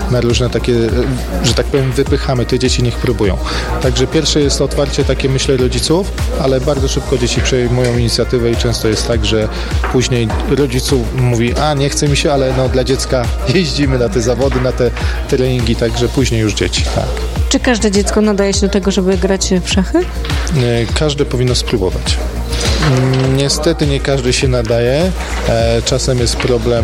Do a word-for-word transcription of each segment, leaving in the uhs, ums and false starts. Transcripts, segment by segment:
na różne takie, że tak powiem, wypychamy te dzieci, niech próbują. Także pierwsze jest to otwarcie takie, myślę, rodziców, ale bardzo szybko dzieci przejmują inicjatywę i często jest tak, że później rodziców mówi, a nie chce mi się, ale no dla dziecka jeździmy na te zawody, na te treningi, także później już dzieci, tak. Czy każde dziecko nadaje się do tego, żeby grać w szachy? Każde powinno spróbować. Niestety nie każdy się nadaje. Czasem jest problem,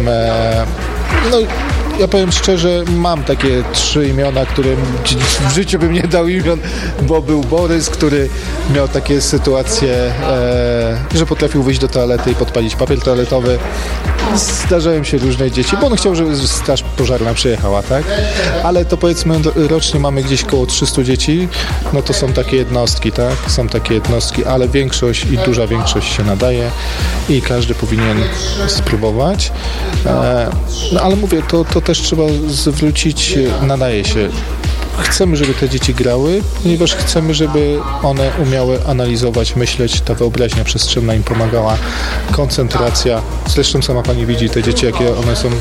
no ja powiem szczerze, mam takie trzy imiona, które w życiu bym nie dał imion, bo był Borys, który miał takie sytuacje, e, że potrafił wyjść do toalety i podpalić papier toaletowy. Zdarzają się różne dzieci, bo on chciał, żeby straż pożarna przyjechała, tak? Ale to powiedzmy rocznie mamy gdzieś koło trzysta dzieci, no to są takie jednostki, tak? Są takie jednostki, ale większość i duża większość się nadaje i każdy powinien spróbować. E, no ale mówię, to, to też trzeba zwrócić, nadaje się. Chcemy, żeby te dzieci grały, ponieważ chcemy, żeby one umiały analizować, myśleć, ta wyobraźnia przestrzenna im pomagała, koncentracja. Zresztą sama pani widzi te dzieci, jakie one są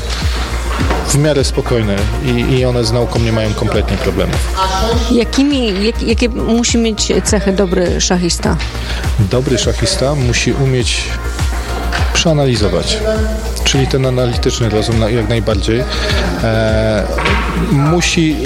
w miarę spokojne i, i one z nauką nie mają kompletnie problemów. Jakimi, jak, jakie musi mieć cechy dobry szachista? Dobry szachista musi umieć przeanalizować, czyli ten analityczny rozum jak najbardziej. E, musi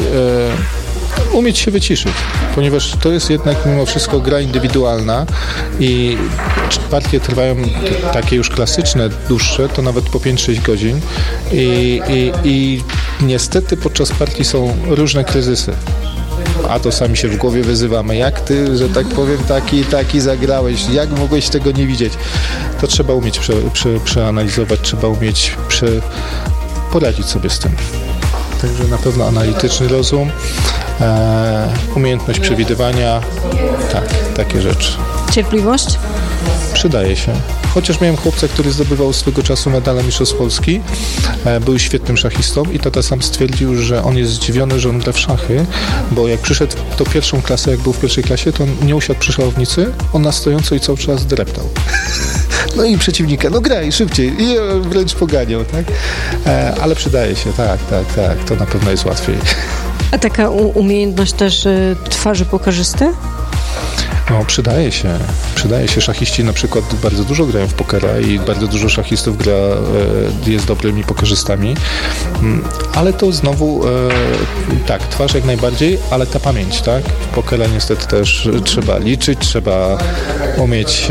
e, umieć się wyciszyć, ponieważ to jest jednak mimo wszystko gra indywidualna i partie trwają takie już klasyczne, dłuższe, to nawet po pięć sześć godzin i, i, i niestety podczas partii są różne kryzysy. A to sami się w głowie wyzywamy. Jak ty, że tak powiem, taki taki zagrałeś? Jak mogłeś tego nie widzieć? To trzeba umieć prze, prze, przeanalizować, trzeba umieć prze, poradzić sobie z tym. Także na pewno analityczny rozum, e, umiejętność przewidywania, tak, takie rzeczy. Cierpliwość? Przydaje się. Chociaż miałem chłopca, który zdobywał swego czasu medale mistrzostw Polski, e, był świetnym szachistą i tata sam stwierdził, że on jest zdziwiony, że on gra w szachy, bo jak przyszedł do pierwszą klasę, jak był w pierwszej klasie, to on nie usiadł przy szachownicy, on na stojąco i cały czas dreptał. No i przeciwnika, no graj szybciej i wręcz poganiał, tak? E, ale przydaje się, tak, tak, tak, to na pewno jest łatwiej. A taka u- umiejętność też y, twarzy pokerzysty? No, przydaje się. Przydaje się. Szachiści na przykład bardzo dużo grają w pokera i bardzo dużo szachistów gra, e, jest dobrymi pokerzystami. Ale to znowu, e, tak, twarz jak najbardziej, ale ta pamięć, tak? W pokera niestety też trzeba liczyć, trzeba umieć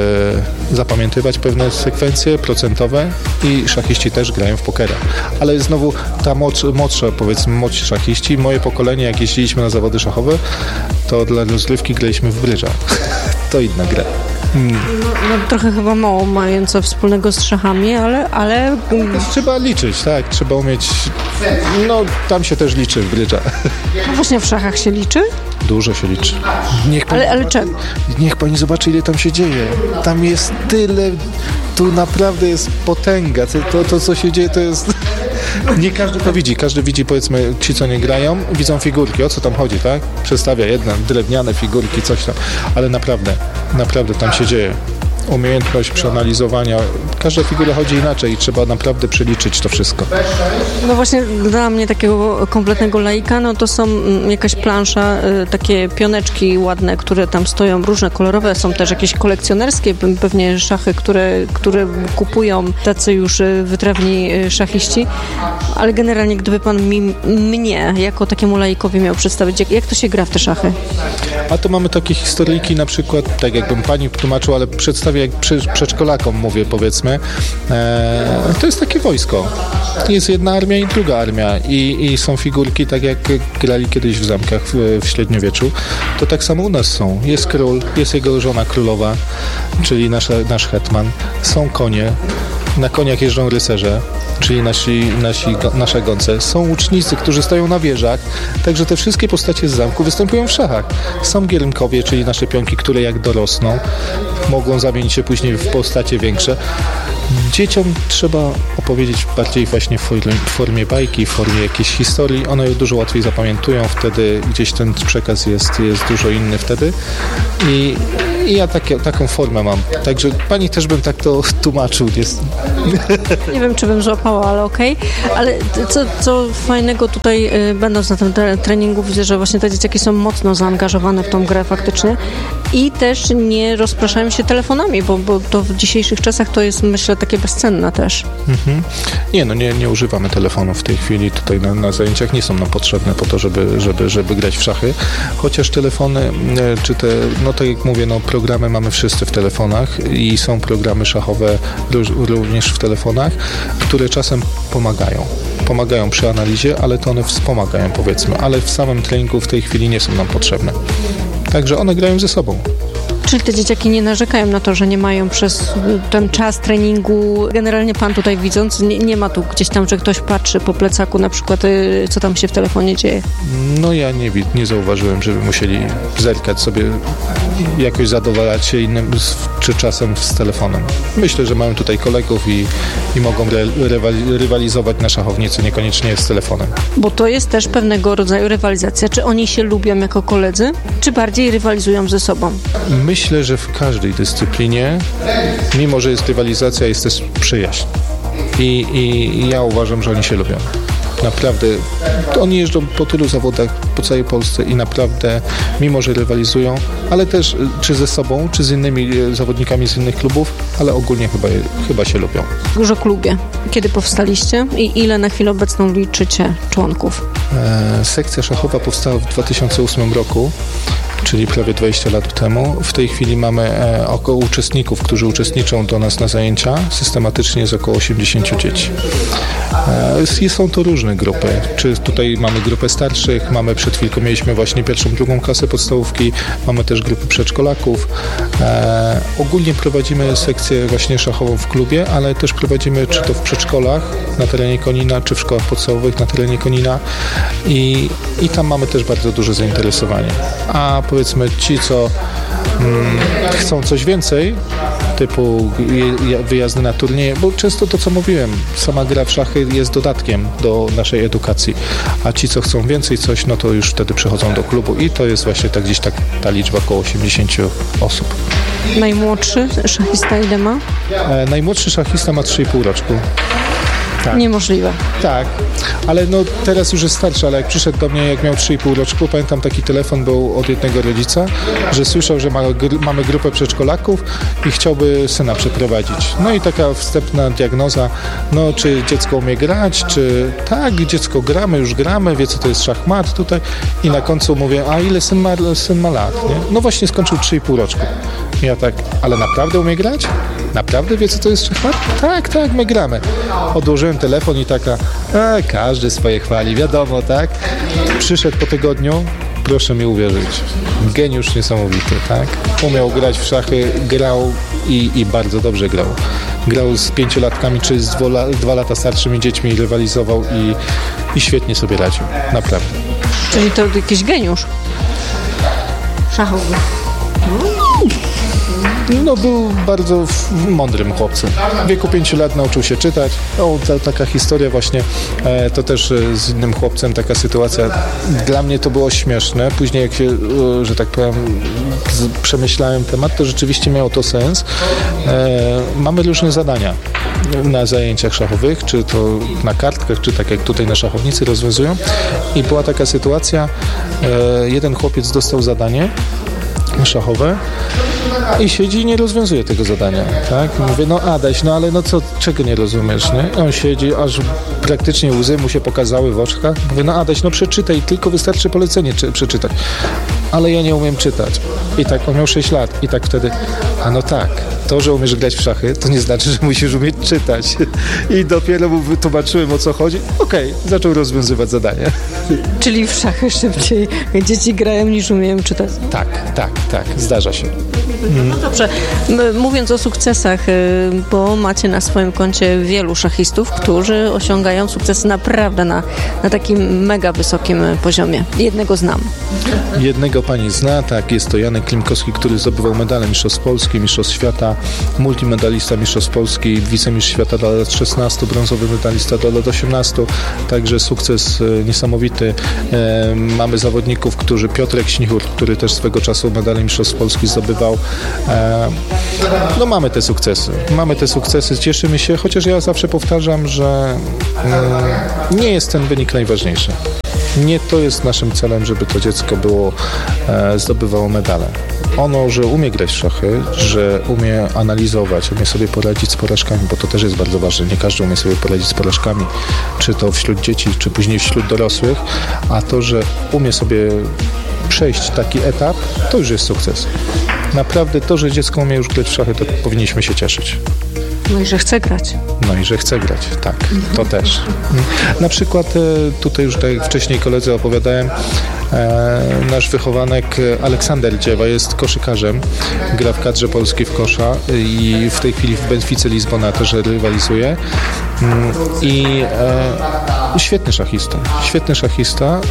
e, zapamiętywać pewne sekwencje procentowe i szachiści też grają w pokera. Ale znowu ta młodsza, młodsza powiedzmy, młodsi szachiści, moje pokolenie, jak jeździliśmy na zawody szachowe, to dla rozrywki graliśmy w brydża. To inna gra. Mm. No, no, trochę chyba mało mające wspólnego z szachami, ale... ale... Trzeba liczyć, tak. Trzeba umieć... No, tam się też liczy w brydża. No właśnie w szachach się liczy? Dużo się liczy. Niech pani ale ale zobaczy, niech pani zobaczy, ile tam się dzieje. Tam jest tyle... Tu naprawdę jest potęga. To, to co się dzieje, to jest... Nie każdy to widzi. Każdy widzi, powiedzmy, ci, co nie grają, widzą figurki. O co tam chodzi, tak? Przedstawia jedna, drewniane figurki, coś tam. Ale naprawdę, naprawdę tam się dzieje. Umiejętność przeanalizowania. Każda figura chodzi inaczej i trzeba naprawdę przeliczyć to wszystko. No właśnie dla mnie takiego kompletnego laika, no to są jakaś plansza, takie pioneczki ładne, które tam stoją, różne kolorowe, są też jakieś kolekcjonerskie, pewnie szachy, które, które kupują tacy już wytrawni szachiści, ale generalnie gdyby pan mi, mnie jako takiemu laikowi miał przedstawić, jak, jak to się gra w te szachy? A to mamy takie historyjki, na przykład, tak jakbym pani tłumaczył, ale przedstawię jak przy, przedszkolakom mówię, powiedzmy, e, to jest takie wojsko. Jest jedna armia i druga armia i, i są figurki, tak jak grali kiedyś w zamkach w, w średniowieczu, to tak samo u nas są. Jest król, jest jego żona królowa, czyli nasza, nasz hetman, są konie, na koniach jeżdżą rycerze, czyli nasi, nasi, nasze gonce. Są łucznicy, którzy stoją na wieżach, także te wszystkie postacie z zamku występują w szachach. Są giermkowie, czyli nasze pionki, które jak dorosną, mogą zamienić się później w postacie większe. Dzieciom trzeba opowiedzieć bardziej właśnie w formie, w formie bajki, w formie jakiejś historii. One dużo łatwiej zapamiętują, wtedy gdzieś ten przekaz jest, jest dużo inny wtedy. I, i ja takie, taką formę mam. Także pani też bym tak to tłumaczył. Jest, Nie wiem, czy bym złapała, ale okej. Okay. Ale co, co fajnego tutaj, będąc na tym treningu, widzę, że właśnie te dzieciaki są mocno zaangażowane w tą grę faktycznie i też nie rozpraszają się telefonami, bo, bo to w dzisiejszych czasach to jest, myślę, takie bezcenne też. Mhm. Nie, no nie, nie używamy telefonów w tej chwili. Tutaj na, na zajęciach nie są nam potrzebne po to, żeby, żeby, żeby grać w szachy. Chociaż telefony, czy te, no tak jak mówię, no programy mamy wszyscy w telefonach i są programy szachowe również w telefonach, które czasem pomagają. Pomagają przy analizie, ale to one wspomagają, powiedzmy, ale w samym treningu w tej chwili nie są nam potrzebne. Także one grają ze sobą. Czyli te dzieciaki nie narzekają na to, że nie mają przez ten czas treningu. Generalnie pan tutaj widząc, nie, nie ma tu gdzieś tam, że ktoś patrzy po plecaku na przykład, co tam się w telefonie dzieje. No ja nie, nie zauważyłem, żeby musieli zerkać sobie, jakoś zadowalać się innym, czy czasem z telefonem. Myślę, że mają tutaj kolegów i, i mogą re, rywalizować na szachownicy, niekoniecznie z telefonem. Bo to jest też pewnego rodzaju rywalizacja. Czy oni się lubią jako koledzy, czy bardziej rywalizują ze sobą? Myślę, że w każdej dyscyplinie, mimo że jest rywalizacja, jest też przyjaźń. I, i ja uważam, że oni się lubią. Naprawdę, oni jeżdżą po tylu zawodach po całej Polsce i naprawdę, mimo że rywalizują, ale też czy ze sobą, czy z innymi zawodnikami z innych klubów, ale ogólnie chyba, chyba się lubią. Dużo klubie. Kiedy powstaliście i ile na chwilę obecną liczycie członków? E, sekcja szachowa powstała w dwa tysiące ósmym roku, czyli prawie dwadzieścia lat temu. W tej chwili mamy e, około uczestników, którzy uczestniczą do nas na zajęcia. Systematycznie jest około osiemdziesiąt dzieci. E, są to różne grupy. Czy tutaj mamy grupę starszych, mamy przed chwilką mieliśmy właśnie pierwszą, drugą klasę podstawówki, mamy też grupy przedszkolaków. E, ogólnie prowadzimy sekcję właśnie szachową w klubie, ale też prowadzimy czy to w przedszkolach na terenie Konina, czy w szkołach podstawowych na terenie Konina i, i tam mamy też bardzo duże zainteresowanie. A powiedzmy ci, co mm, chcą coś więcej, typu wyjazdy na turnieje, bo często to, co mówiłem, sama gra w szachy jest dodatkiem do naszej edukacji, a ci, co chcą więcej coś, no to już wtedy przychodzą do klubu i to jest właśnie tak gdzieś tak ta liczba około osiemdziesiąt osób. Najmłodszy szachista ile ma? E, najmłodszy szachista ma trzy i pół roczku. Tak. Niemożliwe. Tak, ale no teraz już jest starszy, ale jak przyszedł do mnie, jak miał trzy i pół roczku, pamiętam taki telefon był od jednego rodzica, że słyszał, że ma, gr- mamy grupę przedszkolaków i chciałby syna przeprowadzić. No i taka wstępna diagnoza, no czy dziecko umie grać, czy tak, dziecko gramy, już gramy, wie co to jest szachmat tutaj i na końcu mówię, a ile syn ma, syn ma lat, nie? No właśnie skończył trzy i pół roczku. I ja tak, ale naprawdę umie grać? Naprawdę wie co to jest szachmat? Tak, tak, my gramy. Odłożyłem telefon i taka, a, każdy swoje chwali, wiadomo, tak? Przyszedł po tygodniu, proszę mi uwierzyć, geniusz niesamowity, tak? Umiał grać w szachy, grał i, i bardzo dobrze grał. Grał z pięciolatkami czy z dwa, dwa lata starszymi dziećmi, rywalizował i, i świetnie sobie radził, naprawdę. Czyli to jakiś geniusz szachowy. No był bardzo mądrym chłopcem. W wieku pięciu lat nauczył się czytać. O, ta, taka historia właśnie, e, to też e, z innym chłopcem taka sytuacja. Dla mnie to było śmieszne. Później jak się, e, że tak powiem, z, przemyślałem temat, to rzeczywiście miało to sens. E, mamy różne zadania na zajęciach szachowych, czy to na kartkach, czy tak jak tutaj na szachownicy rozwiązują. I była taka sytuacja, e, jeden chłopiec dostał zadanie szachowe i siedzi i nie rozwiązuje tego zadania, tak? Mówię, no Adaś, no ale no co, czego nie rozumiesz, nie? On siedzi, aż praktycznie łzy mu się pokazały w oczkach. Mówię, no Adaś, no przeczytaj, tylko wystarczy polecenie czy, przeczytać. Ale ja nie umiem czytać. I tak, on miał sześć lat i tak wtedy, a no tak, to, że umiesz grać w szachy, to nie znaczy, że musisz umieć czytać. I dopiero mu wytłumaczyłem, o co chodzi. Okej, okay, zaczął rozwiązywać zadanie. Czyli w szachy szybciej dzieci grają niż umieją czytać. Tak, tak, tak, zdarza się. No dobrze, mówiąc o sukcesach, bo macie na swoim koncie wielu szachistów, którzy osiągają sukcesy naprawdę na, na takim mega wysokim poziomie. Jednego znam. Jednego pani zna, tak, jest to Janek Klimkowski, który zdobywał medale Mistrzostw Polski, Mistrzostw Świata multimedalista mistrzostw Polski, wicemistrz świata do lat szesnastu, brązowy medalista do lat osiemnastu, także sukces niesamowity. Mamy zawodników, którzy, Piotrek Śnichur, który też swego czasu medale mistrzostw Polski zdobywał. No mamy te sukcesy, mamy te sukcesy, cieszymy się, chociaż ja zawsze powtarzam, że nie jest ten wynik najważniejszy. Nie to jest naszym celem, żeby to dziecko było, e, zdobywało medale. Ono, że umie grać w szachy, że umie analizować, umie sobie poradzić z porażkami, bo to też jest bardzo ważne. Nie każdy umie sobie poradzić z porażkami, czy to wśród dzieci, czy później wśród dorosłych, a to, że umie sobie przejść taki etap, to już jest sukces. Naprawdę to, że dziecko umie już grać w szachy, to powinniśmy się cieszyć. No i że chce grać. No i że chce grać, tak, to też. Na przykład tutaj już tak jak wcześniej koledzy opowiadałem, nasz wychowanek Aleksander Dziewa jest koszykarzem, gra w kadrze Polski w kosza i w tej chwili w Benfice Lizbona też rywalizuje i e, świetny szachista, świetny szachista, e,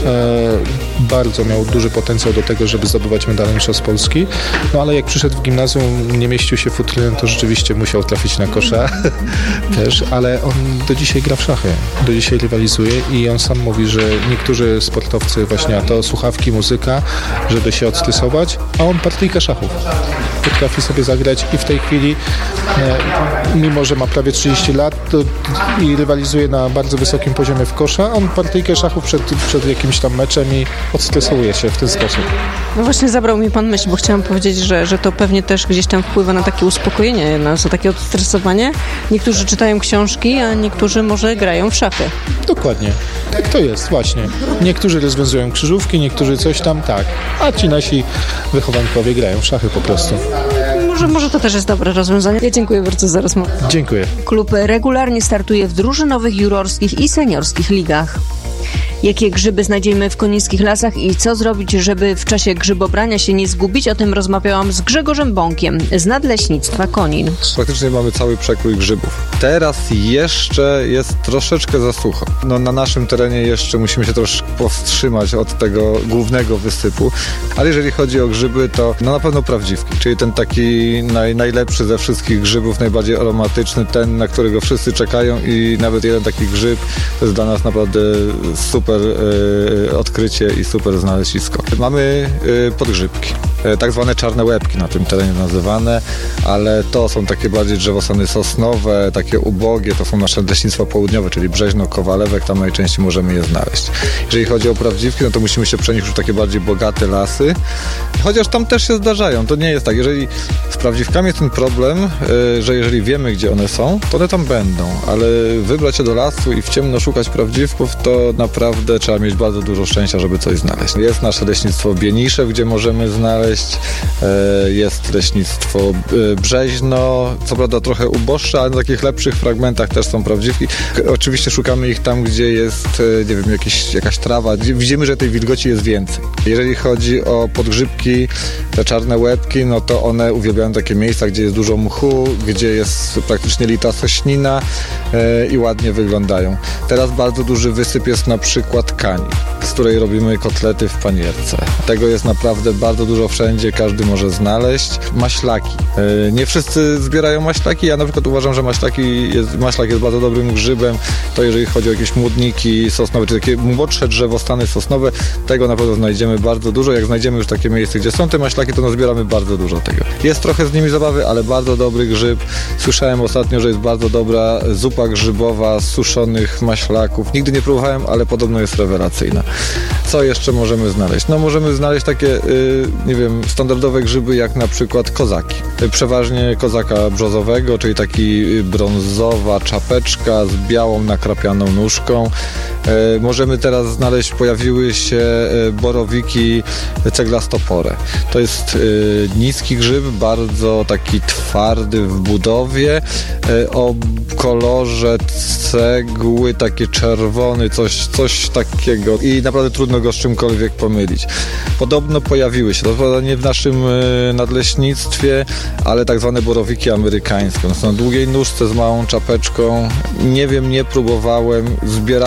bardzo miał duży potencjał do tego, żeby zdobywać medale mistrzostw Polski, no ale jak przyszedł w gimnazjum, nie mieścił się futrylem, to rzeczywiście musiał trafić na kosza też, ale on do dzisiaj gra w szachy, do dzisiaj rywalizuje i on sam mówi, że niektórzy sportowcy właśnie, a to słuchawki, muzyka, żeby się odstresować, a on partyjkę szachów. Potrafi sobie zagrać i w tej chwili, e, mimo że ma prawie trzydzieści lat to, i rywalizuje na bardzo wysokim poziomie w kosza, on partyjkę szachów przed, przed jakimś tam meczem i odstresuje się w ten sposób. No właśnie zabrał mi pan myśl, bo chciałam powiedzieć, że, że to pewnie też gdzieś tam wpływa na takie uspokojenie, na takie odstresowanie. Niektórzy czytają książki, a niektórzy może grają w szachy. Dokładnie. Tak to jest, właśnie. Niektórzy rozwiązują krzyżówki, niektórzy coś tam, tak. A ci nasi wychowankowie grają w szachy po prostu. Może, może to też jest dobre rozwiązanie. Ja dziękuję bardzo za rozmowę. Dziękuję. Klub regularnie startuje w drużynowych, jurorskich i seniorskich ligach. Jakie grzyby znajdziemy w konińskich lasach i co zrobić, żeby w czasie grzybobrania się nie zgubić? O tym rozmawiałam z Grzegorzem Bąkiem z Nadleśnictwa Konin. Praktycznie mamy cały przekrój grzybów. Teraz jeszcze jest troszeczkę za sucho. No, na naszym terenie jeszcze musimy się troszkę powstrzymać od tego głównego wysypu, ale jeżeli chodzi o grzyby, to no na pewno prawdziwki, czyli ten taki naj, najlepszy ze wszystkich grzybów, najbardziej aromatyczny, ten, na którego wszyscy czekają i nawet jeden taki grzyb to jest dla nas naprawdę super y, odkrycie i super znalezisko. Mamy y, podgrzybki, y, tak zwane czarne łebki na tym terenie nazywane, ale to są takie bardziej drzewosany sosnowe, takie ubogie, to są nasze leśnictwa południowe, czyli Brzeźno, Kowalewek, tam najczęściej możemy je znaleźć. Jeżeli chodzi o prawdziwki, no to musimy się przenieść już w takie bardziej bogate lasy, chociaż tam też się zdarzają, to nie jest tak. Jeżeli z prawdziwkami jest ten problem, y, że jeżeli wiemy, gdzie one są, to one tam będą, ale wybrać się do lasu i w ciemno szukać prawdziwków, to naprawdę trzeba mieć bardzo dużo szczęścia, żeby coś znaleźć. Jest nasze leśnictwo Bieniszew, gdzie możemy znaleźć, jest leśnictwo Brzeźno, co prawda trochę uboższe, ale na takich lepszych fragmentach też są prawdziwki. Oczywiście szukamy ich tam, gdzie jest, nie wiem, jakiś, jakaś trawa, gdzie widzimy, że tej wilgoci jest więcej. Jeżeli chodzi o podgrzybki, te czarne łebki, no to one uwielbiają takie miejsca, gdzie jest dużo mchu, gdzie jest praktycznie lita sośnina i ładnie wyglądają. Teraz bardzo duży wysyp jest na przykład kani, z której robimy kotlety w panierce. Tego jest naprawdę bardzo dużo wszędzie, każdy może znaleźć. Maślaki. Nie wszyscy zbierają maślaki, ja na przykład uważam, że maślaki jest, maślak jest bardzo dobrym grzybem. To jeżeli chodzi o jakieś młodniki sosnowe, czy takie młodsze drzewostany sosnowe, tego na pewno znajdziemy bardzo dużo. Jak znajdziemy już takie miejsce, gdzie są te maślaki, to nazbieramy bardzo dużo tego. Jest trochę z nimi zabawy, ale bardzo dobry grzyb. Słyszałem ostatnio, że jest bardzo dobra zupa grzybowa z suszonych maślaków. Nigdy nie próbowałem, ale podobno jest rewelacyjna. Co jeszcze możemy znaleźć? No możemy znaleźć takie, yy, nie wiem, standardowe grzyby jak na przykład kozaki. Przeważnie kozaka brzozowego, czyli taki brązowa czapeczka z białą nakrapianą nóżką. Yy, możemy teraz znaleźć, pojawiły się yy, borowiki ceglastopore. To jest yy, niski grzyb, bardzo taki twardy w budowie, yy, o kolorze cegły, takie czerwony, coś, coś takiego i naprawdę trudno go z czymkolwiek pomylić. Podobno pojawiły się, to prawda nie w naszym y, nadleśnictwie, ale tak zwane borowiki amerykańskie. One są na długiej nóżce z małą czapeczką. Nie wiem, nie próbowałem, zbierałem, ale to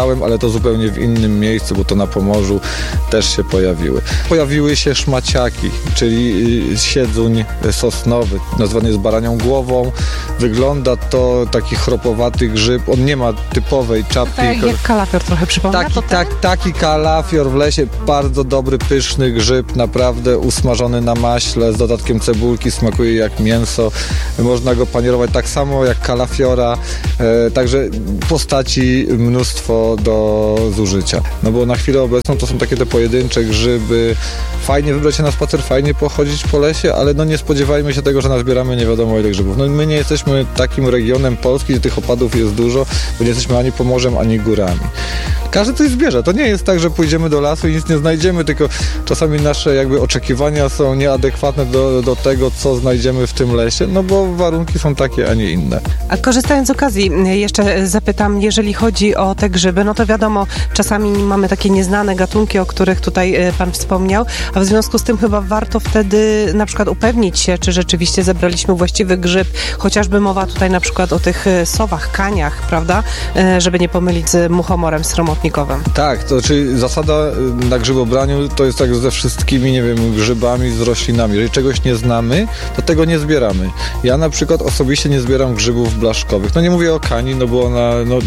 to zupełnie w innym miejscu, bo to na Pomorzu też się pojawiły. Pojawiły się szmaciaki, czyli siedzuń sosnowy, nazwany jest baranią głową. Wygląda to taki chropowaty grzyb, on nie ma typowej czapki. Tak jak kalafior trochę przypomina. Taki, to tak, taki kalafior w lesie, bardzo dobry, pyszny grzyb, naprawdę usmażony na maśle z dodatkiem cebulki, smakuje jak mięso. Można go panierować tak samo jak kalafiora, e, także postaci mnóstwo do zużycia. No bo na chwilę obecną to są takie te pojedyncze grzyby. Fajnie wybrać się na spacer, fajnie pochodzić po lesie, ale no nie spodziewajmy się tego, że nazbieramy nie wiadomo ile grzybów. No my nie jesteśmy takim regionem Polski, gdzie tych opadów jest dużo, bo nie jesteśmy ani Pomorzem, ani górami. Każdy coś zbierze. To nie jest tak, że pójdziemy do lasu i nic nie znajdziemy, tylko czasami nasze jakby oczekiwania są nieadekwatne do, do tego, co znajdziemy w tym lesie, no bo warunki są takie, a nie inne. A korzystając z okazji, jeszcze zapytam, jeżeli chodzi o te grzyby, no to wiadomo, czasami mamy takie nieznane gatunki, o których tutaj pan wspomniał, a w związku z tym chyba warto wtedy na przykład upewnić się, czy rzeczywiście zebraliśmy właściwy grzyb, chociażby mowa tutaj na przykład o tych sowach, kaniach, prawda, żeby nie pomylić z muchomorem sromotnikowym. Tak, to czyli zasada na grzybobraniu to jest tak ze wszystkimi, nie wiem, grzybami, z roślinami. Jeżeli czegoś nie znamy, to tego nie zbieramy. Ja na przykład osobiście nie zbieram grzybów blaszkowych. No nie mówię o kani, no bo ona... No,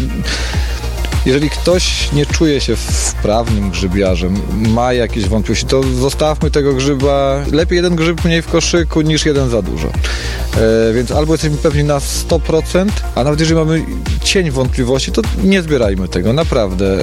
jeżeli ktoś nie czuje się wprawnym grzybiarzem, ma jakieś wątpliwości, to zostawmy tego grzyba, lepiej jeden grzyb mniej w koszyku niż jeden za dużo. E, więc albo jesteśmy pewni na sto procent, a nawet jeżeli mamy cień wątpliwości, to nie zbierajmy tego, naprawdę. E,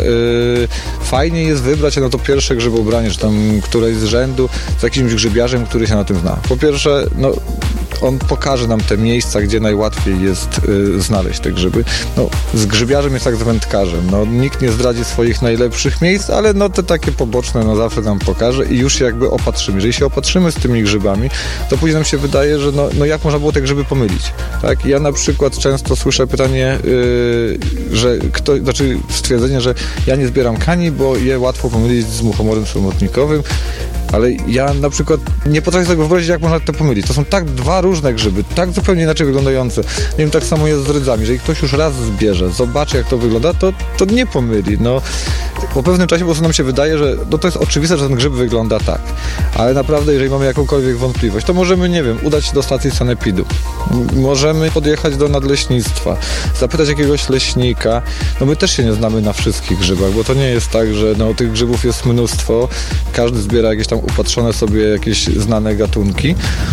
fajnie jest wybrać się na to pierwsze grzybobranie, czy tam któreś z rzędu z jakimś grzybiarzem, który się na tym zna. Po pierwsze, no on pokaże nam te miejsca, gdzie najłatwiej jest y, znaleźć te grzyby. No, z grzybiarzem jest jak z wędkarzem. No, nikt nie zdradzi swoich najlepszych miejsc, ale no te takie poboczne no, zawsze nam pokaże i już się jakby opatrzymy. Jeżeli się opatrzymy z tymi grzybami, to później nam się wydaje, że no, no jak można było te grzyby pomylić? Tak? Ja na przykład często słyszę pytanie, yy, że kto, znaczy stwierdzenie, że ja nie zbieram kani, bo je łatwo pomylić z muchomorem sromotnikowym. Ale ja na przykład nie potrafię sobie wyobrazić, jak można to pomylić. To są tak dwa różne grzyby, tak zupełnie inaczej wyglądające. Nie wiem, tak samo jest z rydzami. Jeżeli ktoś już raz zbierze, zobaczy, jak to wygląda, to, to nie pomyli. No, po pewnym czasie po prostu nam się wydaje, że no, to jest oczywiste, że ten grzyb wygląda tak. Ale naprawdę, jeżeli mamy jakąkolwiek wątpliwość, to możemy, nie wiem, udać się do stacji sanepidu. Możemy podjechać do nadleśnictwa, zapytać jakiegoś leśnika. No my też się nie znamy na wszystkich grzybach, bo to nie jest tak, że no, tych grzybów jest mnóstwo. Każdy zbiera jakieś tam upatrzone sobie jakieś znane gatunki,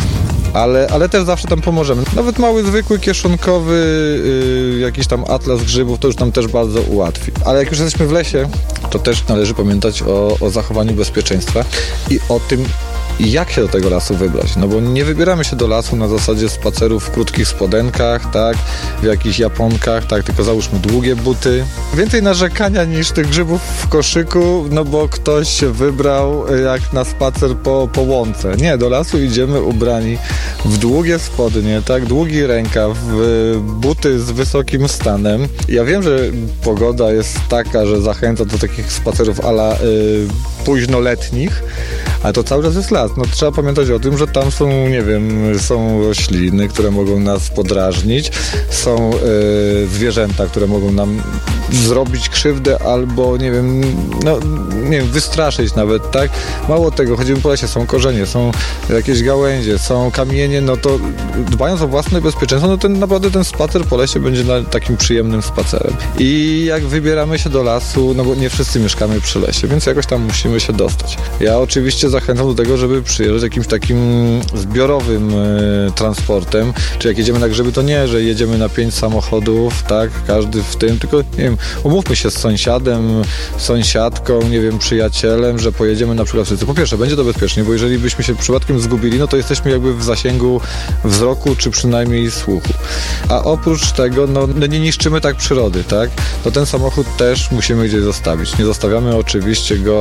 ale, ale też zawsze tam pomożemy. Nawet mały, zwykły, kieszonkowy yy, jakiś tam atlas grzybów, to już nam też bardzo ułatwi. Ale jak już jesteśmy w lesie, to też należy pamiętać o, o zachowaniu bezpieczeństwa i o tym, jak się do tego lasu wybrać. No bo nie wybieramy się do lasu na zasadzie spacerów w krótkich spodenkach, tak, w jakichś japonkach, tak, tylko załóżmy długie buty. Więcej narzekania niż tych grzybów w koszyku, no bo ktoś się wybrał jak na spacer po, po łące. Nie, do lasu idziemy ubrani w długie spodnie, tak, długi rękaw, w buty z wysokim stanem. Ja wiem, że pogoda jest taka, że zachęca do takich spacerów a la y, późnoletnich, ale to cały czas jest las. No trzeba pamiętać o tym, że tam są, nie wiem, są rośliny, które mogą nas podrażnić, są e, zwierzęta, które mogą nam zrobić krzywdę albo, nie wiem, no, nie wiem, wystraszyć nawet, tak? Mało tego, chodzimy po lesie, są korzenie, są jakieś gałęzie, są kamienie, no to dbając o własne bezpieczeństwo, no ten naprawdę ten spacer po lesie będzie takim przyjemnym spacerem. I jak wybieramy się do lasu, no bo nie wszyscy mieszkamy przy lesie, więc jakoś tam musimy się dostać. Ja oczywiście zachęcam do tego, żeby przyjeżdżać jakimś takim zbiorowym e, transportem, czy jak jedziemy na grzyby, to nie, że jedziemy na pięć samochodów, tak, każdy w tym, tylko nie wiem, umówmy się z sąsiadem, sąsiadką, nie wiem, przyjacielem, że pojedziemy na przykład wszyscy. Po pierwsze, będzie to bezpiecznie, bo jeżeli byśmy się przypadkiem zgubili, no to jesteśmy jakby w zasięgu wzroku, czy przynajmniej słuchu. A oprócz tego, no, no nie niszczymy tak przyrody, tak? No ten samochód też musimy gdzieś zostawić. Nie zostawiamy oczywiście go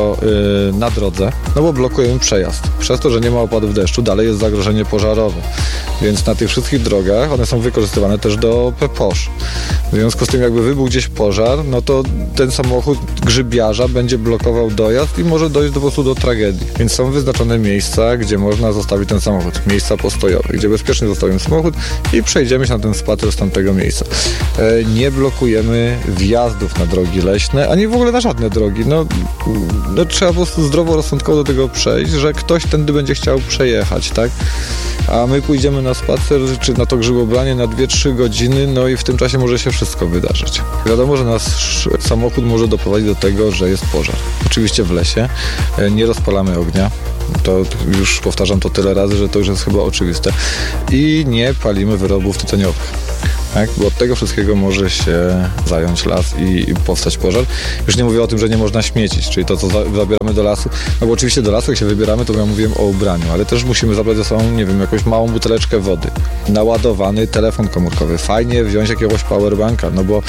na drodze, no bo blokujemy przejazd. Przez to, że nie ma opadów deszczu, dalej jest zagrożenie pożarowe. Więc na tych wszystkich drogach one są wykorzystywane też do P P O Sz. W związku z tym, jakby wybuchł gdzieś pożar, no to ten samochód grzybiarza będzie blokował dojazd i może dojść do, po prostu do tragedii. Więc są wyznaczone miejsca, gdzie można zostawić ten samochód. Miejsca postojowe, gdzie bezpiecznie zostawimy samochód i przejdziemy się na ten spacer z tamtego miejsca. E, nie blokujemy wjazdów na drogi leśne, ani w ogóle na żadne drogi. No, no trzeba po prostu zdroworozsądkowo do tego przejść, że ktoś tędy będzie chciał przejechać, tak? A my pójdziemy na spacer, czy na to grzybobranie na dwie trzy godziny, no i w tym czasie może się wszystko wydarzyć. Wiadomo, że nasz samochód może doprowadzić do tego, że jest pożar. Oczywiście w lesie, nie rozpalamy ognia, to już powtarzam to tyle razy, że to już jest chyba oczywiste. I nie palimy wyrobów tytoniowych. Tak? Bo od tego wszystkiego może się zająć las i, i powstać pożar. Już nie mówię o tym, że nie można śmiecić, czyli to, co za, zabieramy do lasu. No bo oczywiście do lasu, jak się wybieramy, to ja mówiłem o ubraniu, ale też musimy zabrać ze sobą, nie wiem, jakąś małą buteleczkę wody, naładowany telefon komórkowy. Fajnie wziąć jakiegoś powerbanka, no bo e,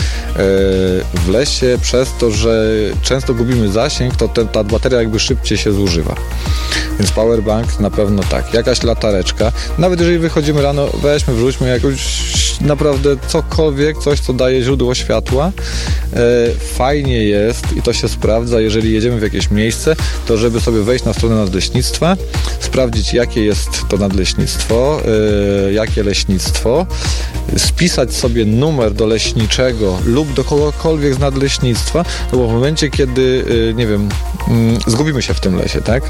w lesie przez to, że często gubimy zasięg, to ten, ta bateria jakby szybciej się zużywa. Więc powerbank na pewno tak. Jakaś latareczka. Nawet jeżeli wychodzimy rano, weźmy, wrzućmy jakąś naprawdę cokolwiek, coś, co daje źródło światła. E, fajnie jest i to się sprawdza, jeżeli jedziemy w jakieś miejsce, to żeby sobie wejść na stronę nadleśnictwa, sprawdzić, jakie jest to nadleśnictwo, e, jakie leśnictwo, spisać sobie numer do leśniczego lub do kogokolwiek z nadleśnictwa, no bo w momencie, kiedy, e, nie wiem, mm, zgubimy się w tym lesie, tak?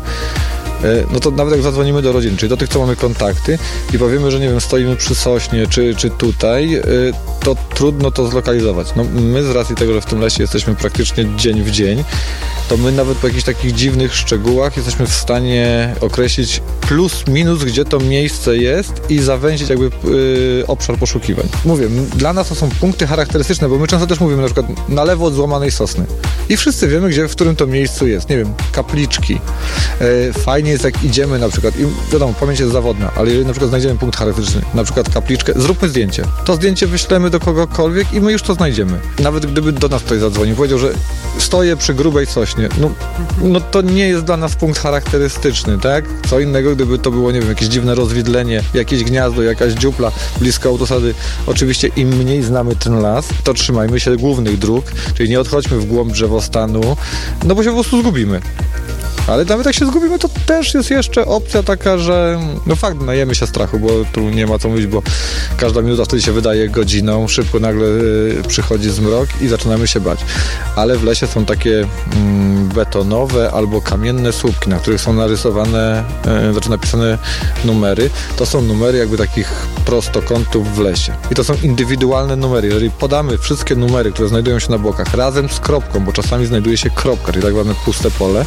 No to nawet jak zadzwonimy do rodziny, czyli do tych, co mamy kontakty i powiemy, że nie wiem, stoimy przy Sośnie czy, czy tutaj, to trudno to zlokalizować. No my z racji tego, że w tym lesie jesteśmy praktycznie dzień w dzień, to my nawet po jakichś takich dziwnych szczegółach jesteśmy w stanie określić plus, minus, gdzie to miejsce jest i zawęzić jakby yy, obszar poszukiwań. Mówię, dla nas to są punkty charakterystyczne, bo my często też mówimy na przykład na lewo od złamanej sosny i wszyscy wiemy, gdzie, w którym to miejscu jest. Nie wiem, kapliczki. Yy, fajnie jest, jak idziemy na przykład, i wiadomo, pamięć jest zawodna, ale jeżeli na przykład znajdziemy punkt charakterystyczny, na przykład kapliczkę, zróbmy zdjęcie. To zdjęcie wyślemy do kogokolwiek i my już to znajdziemy. Nawet gdyby do nas ktoś zadzwonił, powiedział, że stoję przy grubej sośnie, no, no to nie jest dla nas punkt charakterystyczny, tak? Co innego, gdyby to było, nie wiem, jakieś dziwne rozwidlenie, jakieś gniazdo, jakaś dziupla blisko autostrady. Oczywiście im mniej znamy ten las, to trzymajmy się głównych dróg, czyli nie odchodźmy w głąb drzewostanu, no bo się po prostu zgubimy. Ale nawet jak się zgubimy, to też jest jeszcze opcja taka, że no fakt, najemy się strachu, bo tu nie ma co mówić, bo każda minuta wtedy się wydaje godziną, szybko nagle y, przychodzi zmrok i zaczynamy się bać. Ale w lesie są takie mm, betonowe albo kamienne słupki, na których są narysowane, y, znaczy napisane numery. To są numery jakby takich prostokątów w lesie. I to są indywidualne numery. Jeżeli podamy wszystkie numery, które znajdują się na bokach razem z kropką, bo czasami znajduje się kropka, czyli tak zwane puste pole,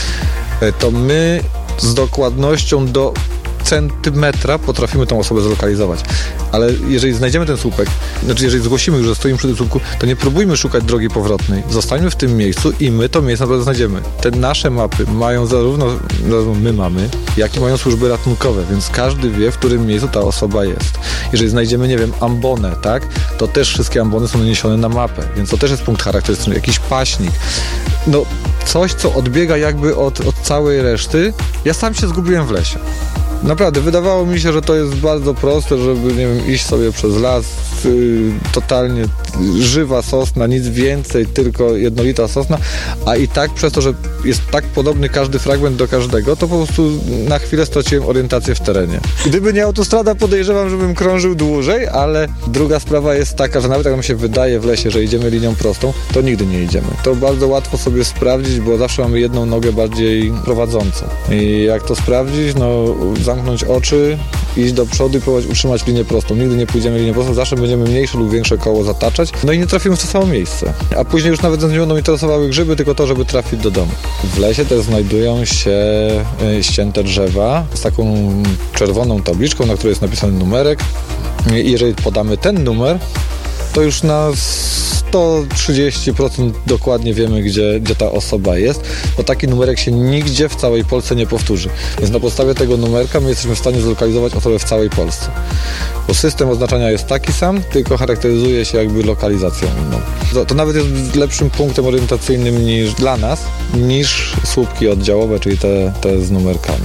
to my z dokładnością do centymetra potrafimy tą osobę zlokalizować. Ale jeżeli znajdziemy ten słupek, znaczy jeżeli zgłosimy już, że stoimy przy tym słupku, to nie próbujmy szukać drogi powrotnej. Zostańmy w tym miejscu i my to miejsce naprawdę znajdziemy. Te nasze mapy mają zarówno, zarówno my mamy, jak i mają służby ratunkowe, więc każdy wie, w którym miejscu ta osoba jest. Jeżeli znajdziemy, nie wiem, ambonę, tak, to też wszystkie ambony są naniesione na mapę, więc to też jest punkt charakterystyczny. Jakiś paśnik. No, coś, co odbiega jakby od, od całej reszty. Ja sam się zgubiłem w lesie. Naprawdę, wydawało mi się, że to jest bardzo proste, żeby, nie wiem, iść sobie przez las, yy, totalnie żywa sosna, nic więcej, tylko jednolita sosna, a i tak przez to, że jest tak podobny każdy fragment do każdego, to po prostu na chwilę straciłem orientację w terenie. Gdyby nie autostrada, podejrzewam, żebym krążył dłużej, ale druga sprawa jest taka, że nawet jak nam się wydaje w lesie, że idziemy linią prostą, to nigdy nie idziemy. To bardzo łatwo sobie sprawdzić, bo zawsze mamy jedną nogę bardziej prowadzącą. I jak to sprawdzić? No, zamknąć oczy, iść do przodu i próbować utrzymać linię prostą. Nigdy nie pójdziemy linią prostą, zawsze będziemy mniejsze lub większe koło zataczać, no i nie trafimy w to samo miejsce. A później już nawet nie będą interesowały grzyby, tylko to, żeby trafić do domu. W lesie też znajdują się y, ścięte drzewa z taką czerwoną tabliczką, na której jest napisany numerek. I jeżeli podamy ten numer, to już na sto trzydzieści procent dokładnie wiemy, gdzie, gdzie ta osoba jest, bo taki numerek się nigdzie w całej Polsce nie powtórzy. Więc na podstawie tego numerka my jesteśmy w stanie zlokalizować osobę w całej Polsce. Bo system oznaczania jest taki sam, tylko charakteryzuje się jakby lokalizacją inną. To, to nawet jest lepszym punktem orientacyjnym niż dla nas, niż słupki oddziałowe, czyli te, te z numerkami.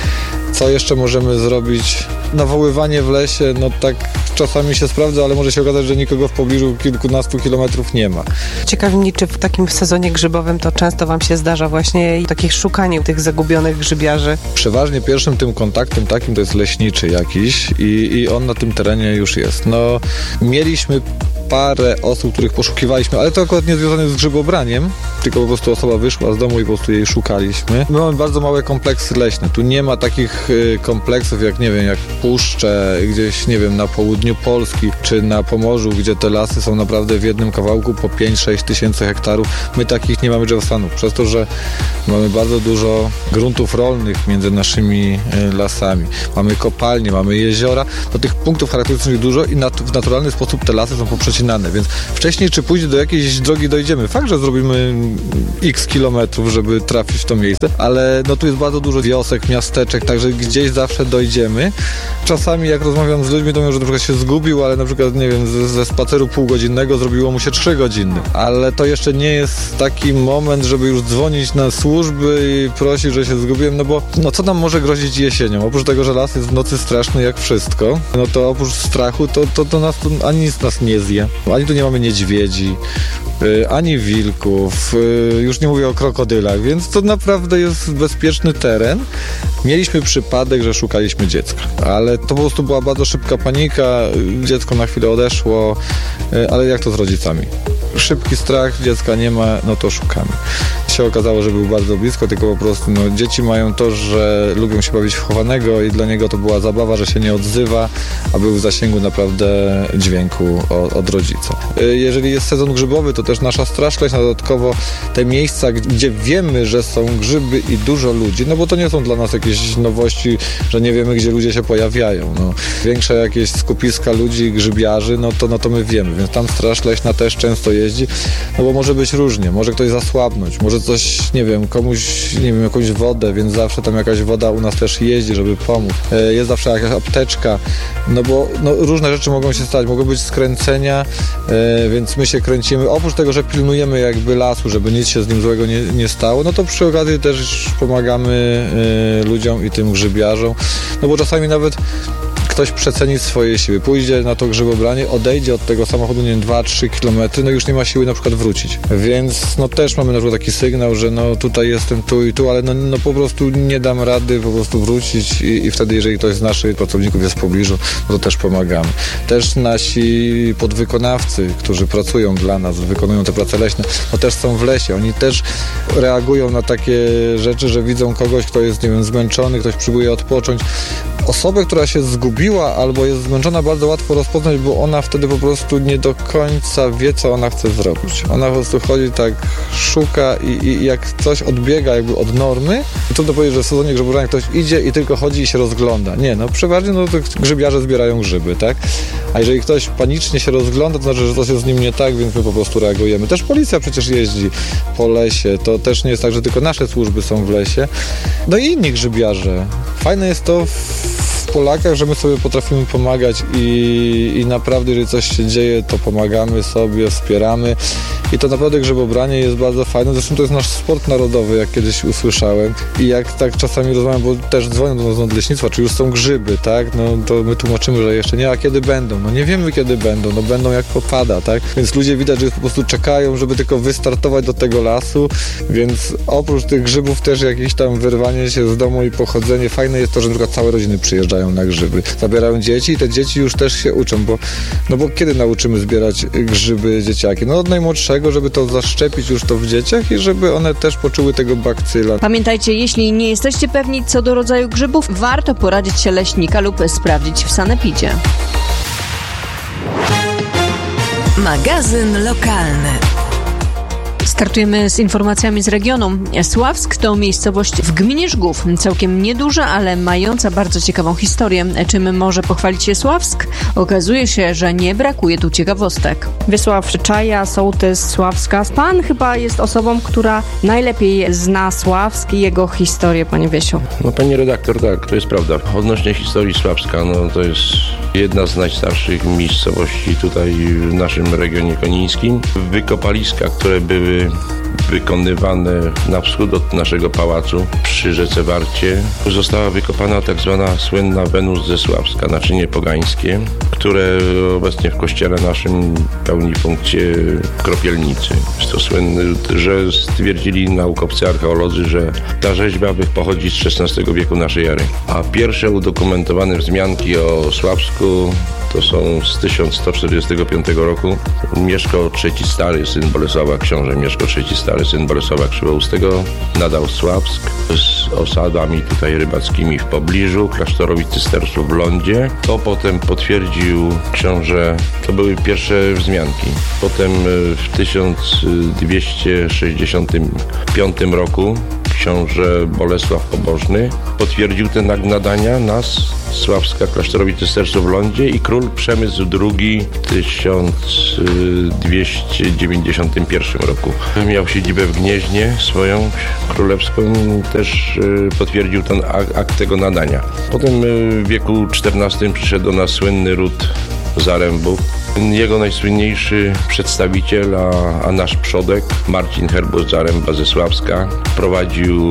Co jeszcze możemy zrobić? Nawoływanie w lesie, no tak czasami się sprawdza, ale może się okazać, że nikogo w pobliżu kilkunastu kilometrów nie ma. Ciekawi mnie, czy w takim sezonie grzybowym to często wam się zdarza właśnie takich szukanie tych zagubionych grzybiarzy? Przeważnie pierwszym tym kontaktem takim to jest leśniczy jakiś i, i on na tym terenie już jest. No, mieliśmy parę osób, których poszukiwaliśmy, ale to akurat nie związane z grzybobraniem, tylko po prostu osoba wyszła z domu i po prostu jej szukaliśmy. My mamy bardzo małe kompleksy leśne. Tu nie ma takich y, kompleksów jak, nie wiem, jak puszcze gdzieś, nie wiem, na południu Polski, czy na Pomorzu, gdzie te lasy są naprawdę w jednym kawałku po pięć sześć tysięcy hektarów. My takich nie mamy drzewostanu, przez to, że mamy bardzo dużo gruntów rolnych między naszymi y, lasami. Mamy kopalnie, mamy jeziora, to tych punktów charakterystycznych dużo i nat- w naturalny sposób te lasy są poprzecinane, więc wcześniej czy później do jakiejś drogi dojdziemy. Fakt, że zrobimy x kilometrów, żeby trafić w to miejsce, ale no tu jest bardzo dużo wiosek, miasteczek, także gdzieś zawsze dojdziemy. Czasami jak rozmawiam z ludźmi, to mówią, że na przykład się zgubił, ale na przykład, nie wiem, ze, ze spaceru półgodzinnego zrobiło mu się trzy godziny. Ale to jeszcze nie jest taki moment, żeby już dzwonić na służby i prosić, że się zgubiłem, no bo no co nam może grozić jesienią? Oprócz tego, że las jest w nocy straszny jak wszystko, no to oprócz strachu, to, to, to nas to ani nic nas nie zje. Ani tu nie mamy niedźwiedzi, yy, ani wilków, yy, już nie mówię o krokodylach, więc to naprawdę jest bezpieczny teren. Mieliśmy przypadek, że szukaliśmy dziecka, ale to po prostu była bardzo szybka panika, dziecko na chwilę odeszło, yy, ale jak to z rodzicami? Szybki strach, dziecka nie ma, no to szukamy. Się okazało, że był bardzo blisko, tylko po prostu no, dzieci mają to, że lubią się bawić w chowanego i dla niego to była zabawa, że się nie odzywa, a był w zasięgu naprawdę dźwięku od, od rodzica. Jeżeli jest sezon grzybowy, to też nasza Straż Leśna dodatkowo te miejsca, gdzie wiemy, że są grzyby i dużo ludzi, no bo to nie są dla nas jakieś nowości, że nie wiemy, gdzie ludzie się pojawiają. No. Większe jakieś skupiska ludzi, grzybiarzy, no to, no to my wiemy, więc tam Straż Leśna też często jeździ, no bo może być różnie, może ktoś zasłabnąć, może coś, nie wiem, komuś, nie wiem, jakąś wodę, więc zawsze tam jakaś woda u nas też jeździ, żeby pomóc. Jest zawsze jakaś apteczka, no bo no, różne rzeczy mogą się stać, mogą być skręcenia, więc my się kręcimy. Oprócz tego, że pilnujemy jakby lasu, żeby nic się z nim złego nie, nie stało, no to przy okazji też pomagamy ludziom i tym grzybiarzom, no bo czasami nawet ktoś przeceni swoje siły, pójdzie na to grzybobranie, odejdzie od tego samochodu, nie wiem, dwa trzy kilometry, no już nie ma siły na przykład wrócić. Więc no też mamy na przykład taki sygnał, że no tutaj jestem tu i tu, ale no, no po prostu nie dam rady po prostu wrócić i, i wtedy, jeżeli ktoś z naszych pracowników jest w pobliżu, no to też pomagamy. Też nasi podwykonawcy, którzy pracują dla nas, wykonują te prace leśne, no też są w lesie. Oni też reagują na takie rzeczy, że widzą kogoś, kto jest, nie wiem, zmęczony, ktoś próbuje odpocząć. Osobę, która się zgubiła albo jest zmęczona, bardzo łatwo rozpoznać, bo ona wtedy po prostu nie do końca wie, co ona chce zrobić. Ona po prostu chodzi tak, szuka i, i jak coś odbiega jakby od normy, to trudno powiedzieć, że w sezonie grzybobrania ktoś idzie i tylko chodzi i się rozgląda. Nie, no przeważnie no, to grzybiarze zbierają grzyby, tak? A jeżeli ktoś panicznie się rozgląda, to znaczy, że coś jest z nim nie tak, więc my po prostu reagujemy. Też policja przecież jeździ po lesie, to też nie jest tak, że tylko nasze służby są w lesie. No i inni grzybiarze. Fajne jest to w Polakach, że my sobie potrafimy pomagać i, i naprawdę, jeżeli coś się dzieje, to pomagamy sobie, wspieramy i to naprawdę grzybobranie jest bardzo fajne. Zresztą to jest nasz sport narodowy, jak kiedyś usłyszałem i jak tak czasami rozmawiam, bo też dzwonią do nas od leśnictwa, czy już są grzyby, tak? No to my tłumaczymy, że jeszcze nie, a kiedy będą? No nie wiemy, kiedy będą, no będą jak popada, tak? Więc ludzie widać, że po prostu czekają, żeby tylko wystartować do tego lasu, więc oprócz tych grzybów też jakieś tam wyrwanie się z domu i pochodzenie. Fajne jest to, że na przykład całe rodziny przyjeżdżają na grzyby. Zabierają dzieci i te dzieci już też się uczą, bo, no bo kiedy nauczymy zbierać grzyby dzieciaki? No od najmłodszego, żeby to zaszczepić już to w dzieciach i żeby one też poczuły tego bakcyla. Pamiętajcie, jeśli nie jesteście pewni co do rodzaju grzybów, warto poradzić się leśnika lub sprawdzić w sanepidzie. Magazyn lokalny. Startujemy z informacjami z regionu. Sławsk to miejscowość w gminie Żgów, całkiem nieduża, ale mająca bardzo ciekawą historię. Czym może pochwalić się Sławsk? Okazuje się, że nie brakuje tu ciekawostek. Wiesław Czaja, sołtys Sławska. Pan chyba jest osobą, która najlepiej zna Sławsk i jego historię, panie Wiesiu. No pani redaktor, tak, to jest prawda. Odnośnie historii Sławska, no to jest jedna z najstarszych miejscowości tutaj w naszym regionie konińskim. Wykopaliska, które były wykonywane na wschód od naszego pałacu przy rzece Warcie, została wykopana tak zwana słynna Wenus ze Sławska, naczynie pogańskie, które obecnie w kościele naszym pełni funkcję kropielnicy. Jest to słynne, że stwierdzili naukowcy, archeolodzy, że ta rzeźba pochodzi z szesnastego wieku naszej ery. A pierwsze udokumentowane wzmianki o Sławsku to są z tysiąc sto czterdziestego piątego roku. Mieszko trzeci Stary, syn Bolesława, książę Mieszko trzeci Stary, syn Bolesława Krzywoustego, nadał Sławsk z osadami tutaj rybackimi w pobliżu, klasztorowi cystersów w Lądzie. To potem potwierdził książę, to były pierwsze wzmianki. Potem w tysiąc dwieście sześćdziesiątym piątym roku książę Bolesław Pobożny potwierdził te nadania nas Sławska klasztorowi cystersów w Lądzie i król Przemysł drugi w tysiąc dwieście dziewięćdziesiątym pierwszym roku miał siedzibę w Gnieźnie swoją królewską, też potwierdził ten akt tego nadania. Potem w wieku czternastym przyszedł do nas słynny ród Zarębów. Jego najsłynniejszy przedstawiciel, a, a nasz przodek, Marcin Herbus Zaręba ze Sławska, prowadził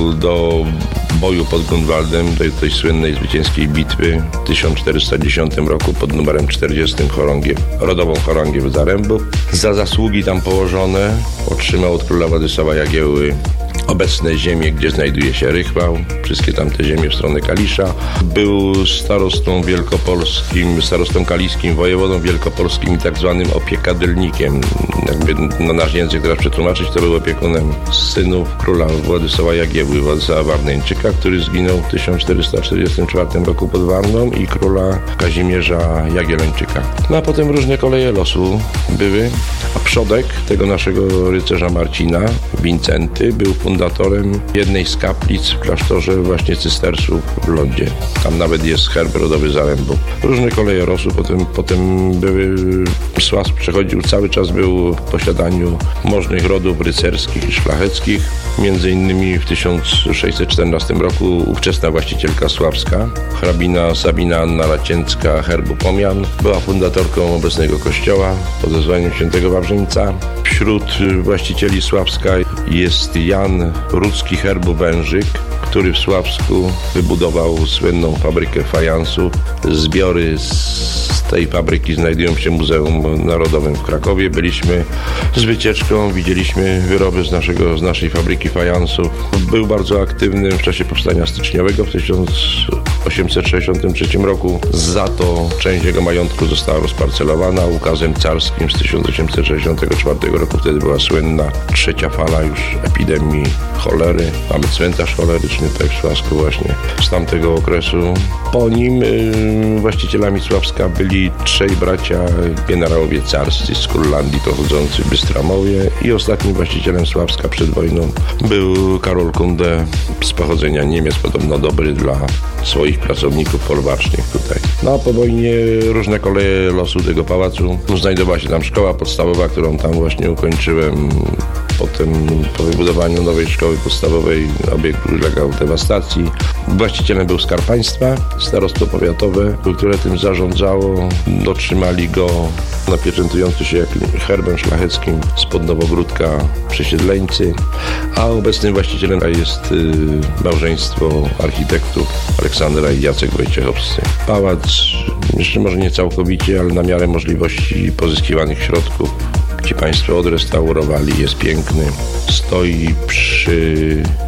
do boju pod Grunwaldem, do tej słynnej zwycięskiej bitwy w tysiąc czterysta dziesiątym roku pod numerem czterdziestym chorągiew, rodową chorągiew Zarębów. Za zasługi tam położone otrzymał od króla Władysława Jagiełły obecne ziemie, gdzie znajduje się Rychwał, wszystkie tamte ziemie w stronę Kalisza. Był starostą wielkopolskim, starostą kaliskim, wojewodą wielkopolskim i tak zwanym opiekadylnikiem. Jakby na nasz język teraz przetłumaczyć, to był opiekunem synów króla Władysława Jagiełły, Władysława Warneńczyka, który zginął w tysiąc czterysta czterdziestym czwartym roku pod Warną, i króla Kazimierza Jagiellończyka. No a potem różne koleje losu były, a przodek tego naszego rycerza Marcina, Wincenty, był fundatorem jednej z kaplic w klasztorze właśnie cystersów w Lądzie. Tam nawet jest herb rodowy Zarębów. Różne koleje losu, potem, potem były, Sławsk przechodził, cały czas był w posiadaniu możnych rodów rycerskich i szlacheckich. Między innymi w tysiąc sześćset czternastym roku ówczesna właścicielka Sławska, hrabina Sabina Anna Racięcka herbu Pomian, była fundatorką obecnego kościoła pod wezwaniem świętego Wawrzyńca. Wśród właścicieli Sławska jest Jan Rudzki herbu Wężyk, który w Sławsku wybudował słynną fabrykę fajansu. Zbiory z tej fabryki znajdują się w Muzeum Narodowym w Krakowie. Byliśmy z wycieczką, widzieliśmy wyroby z, naszego, z naszej fabryki fajansu. Był bardzo aktywny w czasie powstania styczniowego w tysiąc osiemset sześćdziesiątym trzecim roku. Za to część jego majątku została rozparcelowana ukazem carskim z tysiąc osiemset sześćdziesiątego czwartego roku. Wtedy była słynna trzecia fala już epidemii cholery. Mamy cmentarz choleryczny tak w Sławsku właśnie z tamtego okresu. Po nim yy, właścicielami Sławska byli trzej bracia generałowie carscy z Kurlandii pochodzący Bystramowie, i ostatnim właścicielem Sławska przed wojną był Karol Kunde z pochodzenia Niemiec, podobno dobry dla swoich pracowników folwarcznych tutaj. No a po wojnie różne koleje losu tego pałacu. Znajdowała się tam szkoła podstawowa, którą tam właśnie ukończyłem. Potem po wybudowaniu nowej szkoły podstawowej obiekt ulegał dewastacji. Właścicielem był Skarb Państwa, starostwo powiatowe, które tym zarządzało. Dotrzymali go napieczętujący się herbem szlacheckim spod Nowogródka Przesiedleńcy, a obecnym właścicielem jest y, małżeństwo architektów Aleksandra i Jacek Wojciechowscy. Pałac jeszcze może nie całkowicie, ale na miarę możliwości pozyskiwanych środków ci państwo odrestaurowali, jest piękny. Stoi przy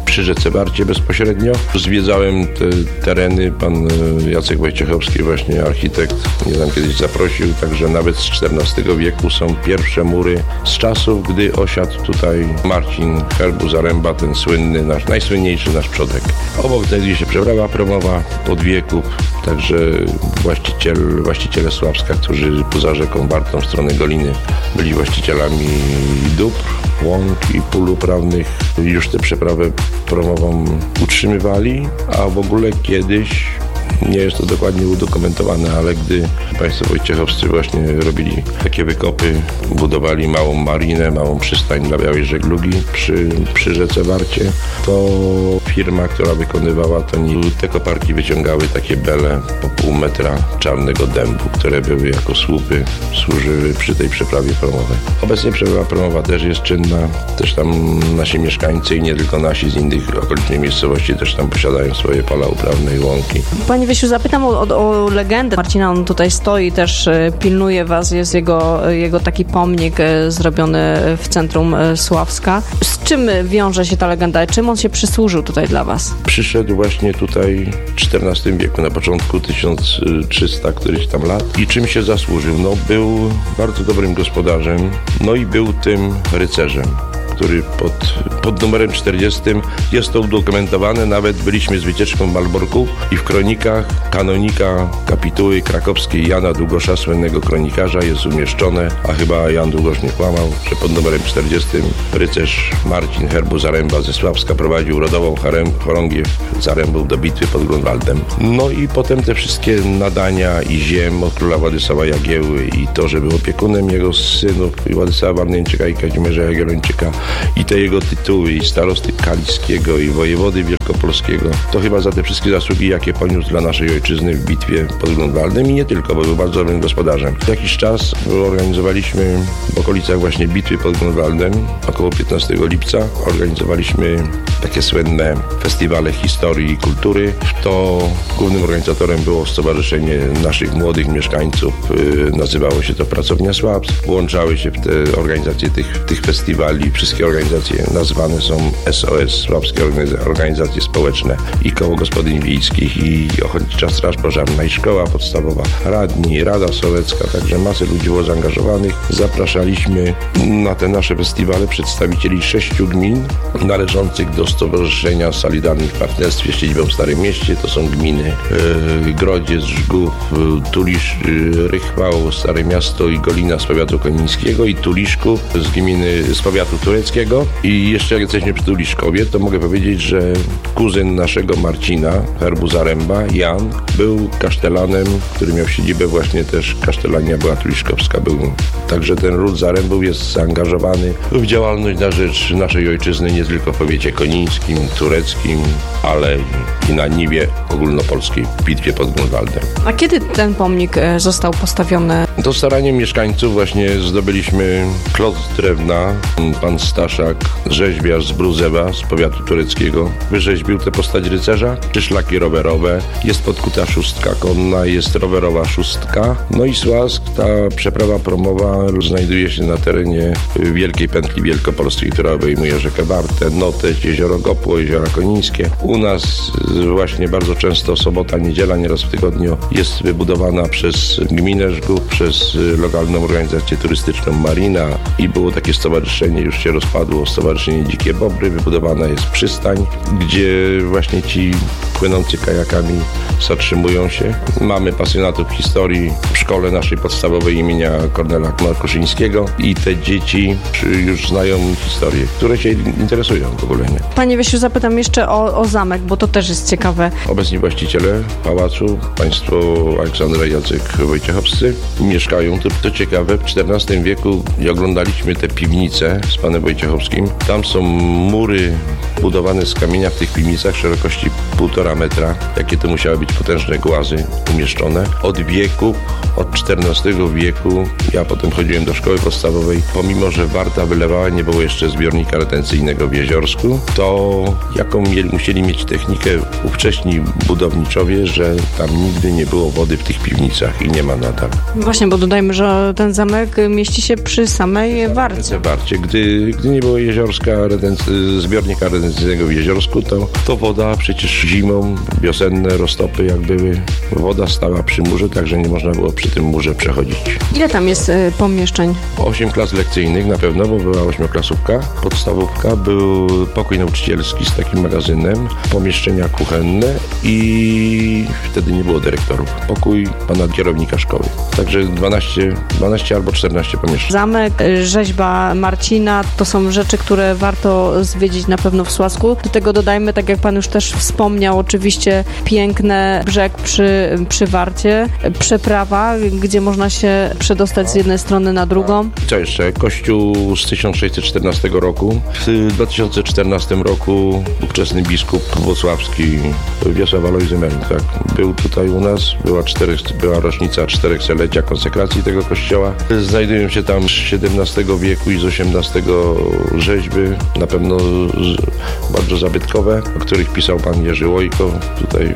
przy rzece Warcie bezpośrednio. Zwiedzałem te tereny, pan Jacek Wojciechowski, właśnie architekt, mnie tam kiedyś zaprosił, także nawet z czternastego wieku są pierwsze mury z czasów, gdy osiadł tutaj Marcin Herbu Zaręba, ten słynny, nasz najsłynniejszy nasz przodek. Obok znajduje się przeprawa promowa od wieków, także właściciel, właściciele Sławska, którzy poza rzeką Wartą w stronę Goliny byli właścicielami dóbr, łąk i pól uprawnych, już tę przeprawę promową utrzymywali, a w ogóle kiedyś, nie jest to dokładnie udokumentowane, ale gdy państwo Wojciechowscy właśnie robili takie wykopy, budowali małą marinę, małą przystań dla białej żeglugi przy, przy rzece Warcie, to firma, która wykonywała to, te koparki wyciągały takie bele po pół metra czarnego dębu, które były jako słupy, służyły przy tej przeprawie promowej. Obecnie przeprawa promowa też jest czynna, też tam nasi mieszkańcy i nie tylko nasi z innych okolicznych miejscowości też tam posiadają swoje pola uprawne i łąki. Panie Wiesiu, zapytam o, o, o legendę Marcina. On tutaj stoi, też pilnuje was, jest jego, jego taki pomnik zrobiony w centrum Sławska. Z czym wiąże się ta legenda? Czym on się przysłużył tutaj dla was? Przyszedł właśnie tutaj w czternastym wieku, na początku tysiąc trzysta któryś tam lat. I czym się zasłużył? No, był bardzo dobrym gospodarzem, no i był tym rycerzem, który pod, pod numerem czterdziestym jest to udokumentowane. Nawet byliśmy z wycieczką w Malborku i w kronikach kanonika kapituły krakowskiej Jana Długosza, słynnego kronikarza, jest umieszczone, a chyba Jan Długosz nie kłamał, że pod numerem czterdziestym rycerz Marcin Herbu Zaręba ze Sławska prowadził rodową harem, chorągiew Zarębów do bitwy pod Grunwaldem. No i potem te wszystkie nadania i ziem od króla Władysława Jagieły i to, że był opiekunem jego synów Władysława Warneńczyka i Kazimierza Jagiellończyka, i te jego tytuły, i starosty kaliskiego, i wojewody wielkopolskiego, to chyba za te wszystkie zasługi, jakie poniósł dla naszej ojczyzny w bitwie pod Grunwaldem i nie tylko, bo był bardzo dobrym gospodarzem. Jakiś czas organizowaliśmy w okolicach właśnie bitwy pod Grunwaldem, około piętnastego lipca, organizowaliśmy takie słynne festiwale historii i kultury. To głównym organizatorem było Stowarzyszenie naszych młodych mieszkańców, nazywało się to Pracownia Sławsk. Włączały się w te organizacje tych, tych festiwali wszystkie organizacje nazwane są S O S, Sławskie Organizacje Społeczne, i Koło Gospodyń Wiejskich, i Ochotnicza Straż Pożarna, i Szkoła Podstawowa, radni, Rada Sołecka, także masę ludzi było zaangażowanych. Zapraszaliśmy na te nasze festiwale przedstawicieli sześciu gmin należących do Stowarzyszenia Solidarnych w Partnerstwie z siedzibą w Starym Mieście. To są gminy e, Grodziec, Żgów, Tulisz, e, Rychwał, Stare Miasto i Golina z powiatu konińskiego, i Tuliszków z gminy, z powiatu tureckiego. I jeszcze jak jesteśmy przy Tuliszkowie, to mogę powiedzieć, że kuzyn naszego Marcina Herbu Zaręba, Jan, był kasztelanem, który miał siedzibę właśnie też, kasztelania była tuliszkowska. Był. Także ten ród Zarębów jest zaangażowany w działalność na rzecz naszej ojczyzny, nie tylko w powiecie konińskim, tureckim, ale i na niwie ogólnopolskiej w bitwie pod Grunwaldem. A kiedy ten pomnik został postawiony? To staraniem mieszkańców właśnie zdobyliśmy kloc drewna. Pan Staszak, rzeźbiarz z Bruzewa, z powiatu tureckiego, wyrzeźbił tę postać rycerza. Trzy szlaki rowerowe, jest podkuta szóstka konna, jest rowerowa szóstka. No i Sławsk, ta przeprawa promowa znajduje się na terenie Wielkiej Pętli Wielkopolskiej, która obejmuje rzekę Wartę, Noteć, Jezioro Gopło, Jeziora Konińskie. U nas właśnie bardzo często sobota, niedziela, nieraz w tygodniu jest wybudowana przez gminę Żgów, przez lokalną organizację turystyczną Marina, i było takie stowarzyszenie, już się rozpadło, Stowarzyszenie Dzikie Bobry. Wybudowana jest przystań, gdzie właśnie ci płynący kajakami zatrzymują się. Mamy pasjonatów historii w szkole naszej podstawowej imienia Kornela Markuszyńskiego, i te dzieci już znają historię, które się interesują w ogóle, nie? Panie Wiesiu, zapytam jeszcze o, o zamek, bo to też jest ciekawe. Obecni właściciele pałacu, państwo Aleksandra i Jacek Wojciechowscy, mieszkają. To, to ciekawe, w czternastym wieku oglądaliśmy te piwnice z panem Wojciechowskim. Tam są mury budowane z kamienia w tych piwnicach szerokości półtora półtora metra, jakie to musiały być potężne głazy umieszczone. Od wieku, od czternastego wieku, ja potem chodziłem do szkoły podstawowej, pomimo że Warta wylewała, nie było jeszcze zbiornika retencyjnego w Jeziorsku, to jaką mieli, musieli mieć technikę ówcześni budowniczowie, że tam nigdy nie było wody w tych piwnicach i nie ma nadal. Właśnie, bo dodajmy, że ten zamek mieści się przy samej Warcie. Warcie. Gdy, gdy nie było jeziorska retenc- zbiornika retencyjnego w Jeziorsku, to, to woda przecież zimą, wiosenne roztopy jak były, woda stała przy murze, także nie można było przy tym murze przechodzić. Ile tam jest y, pomieszczeń? Osiem klas lekcyjnych na pewno, bo była ośmioklasówka, podstawówka, był pokój nauczycielski z takim magazynem, pomieszczenia kuchenne i wtedy nie było dyrektorów. Pokój pana kierownika szkoły. Także dwanaście, dwanaście albo czternaście pomieszczeń. Zamek, rzeźba Marcina, to są rzeczy, które warto zwiedzić na pewno w Sławsku. Do tego dodajmy, tak jak pan już też wspomniał, oczywiście piękny brzeg przy, przy Warcie, przeprawa, gdzie można się przedostać z jednej strony na drugą. Co jeszcze? Kościół z tysiąc sześćset czternastego roku. W dwa tysiące czternastym roku ówczesny biskup włocławski Wiesław Alojzy Meryn, tak, był tutaj u nas. Była, czterech, była rocznica czterechsecia konsekracji tego kościoła. Znajdują się tam z siedemnastego wieku i z osiemnastego rzeźby, na pewno z, bardzo zabytkowe, o których pisał pan Jerzy Łojko tutaj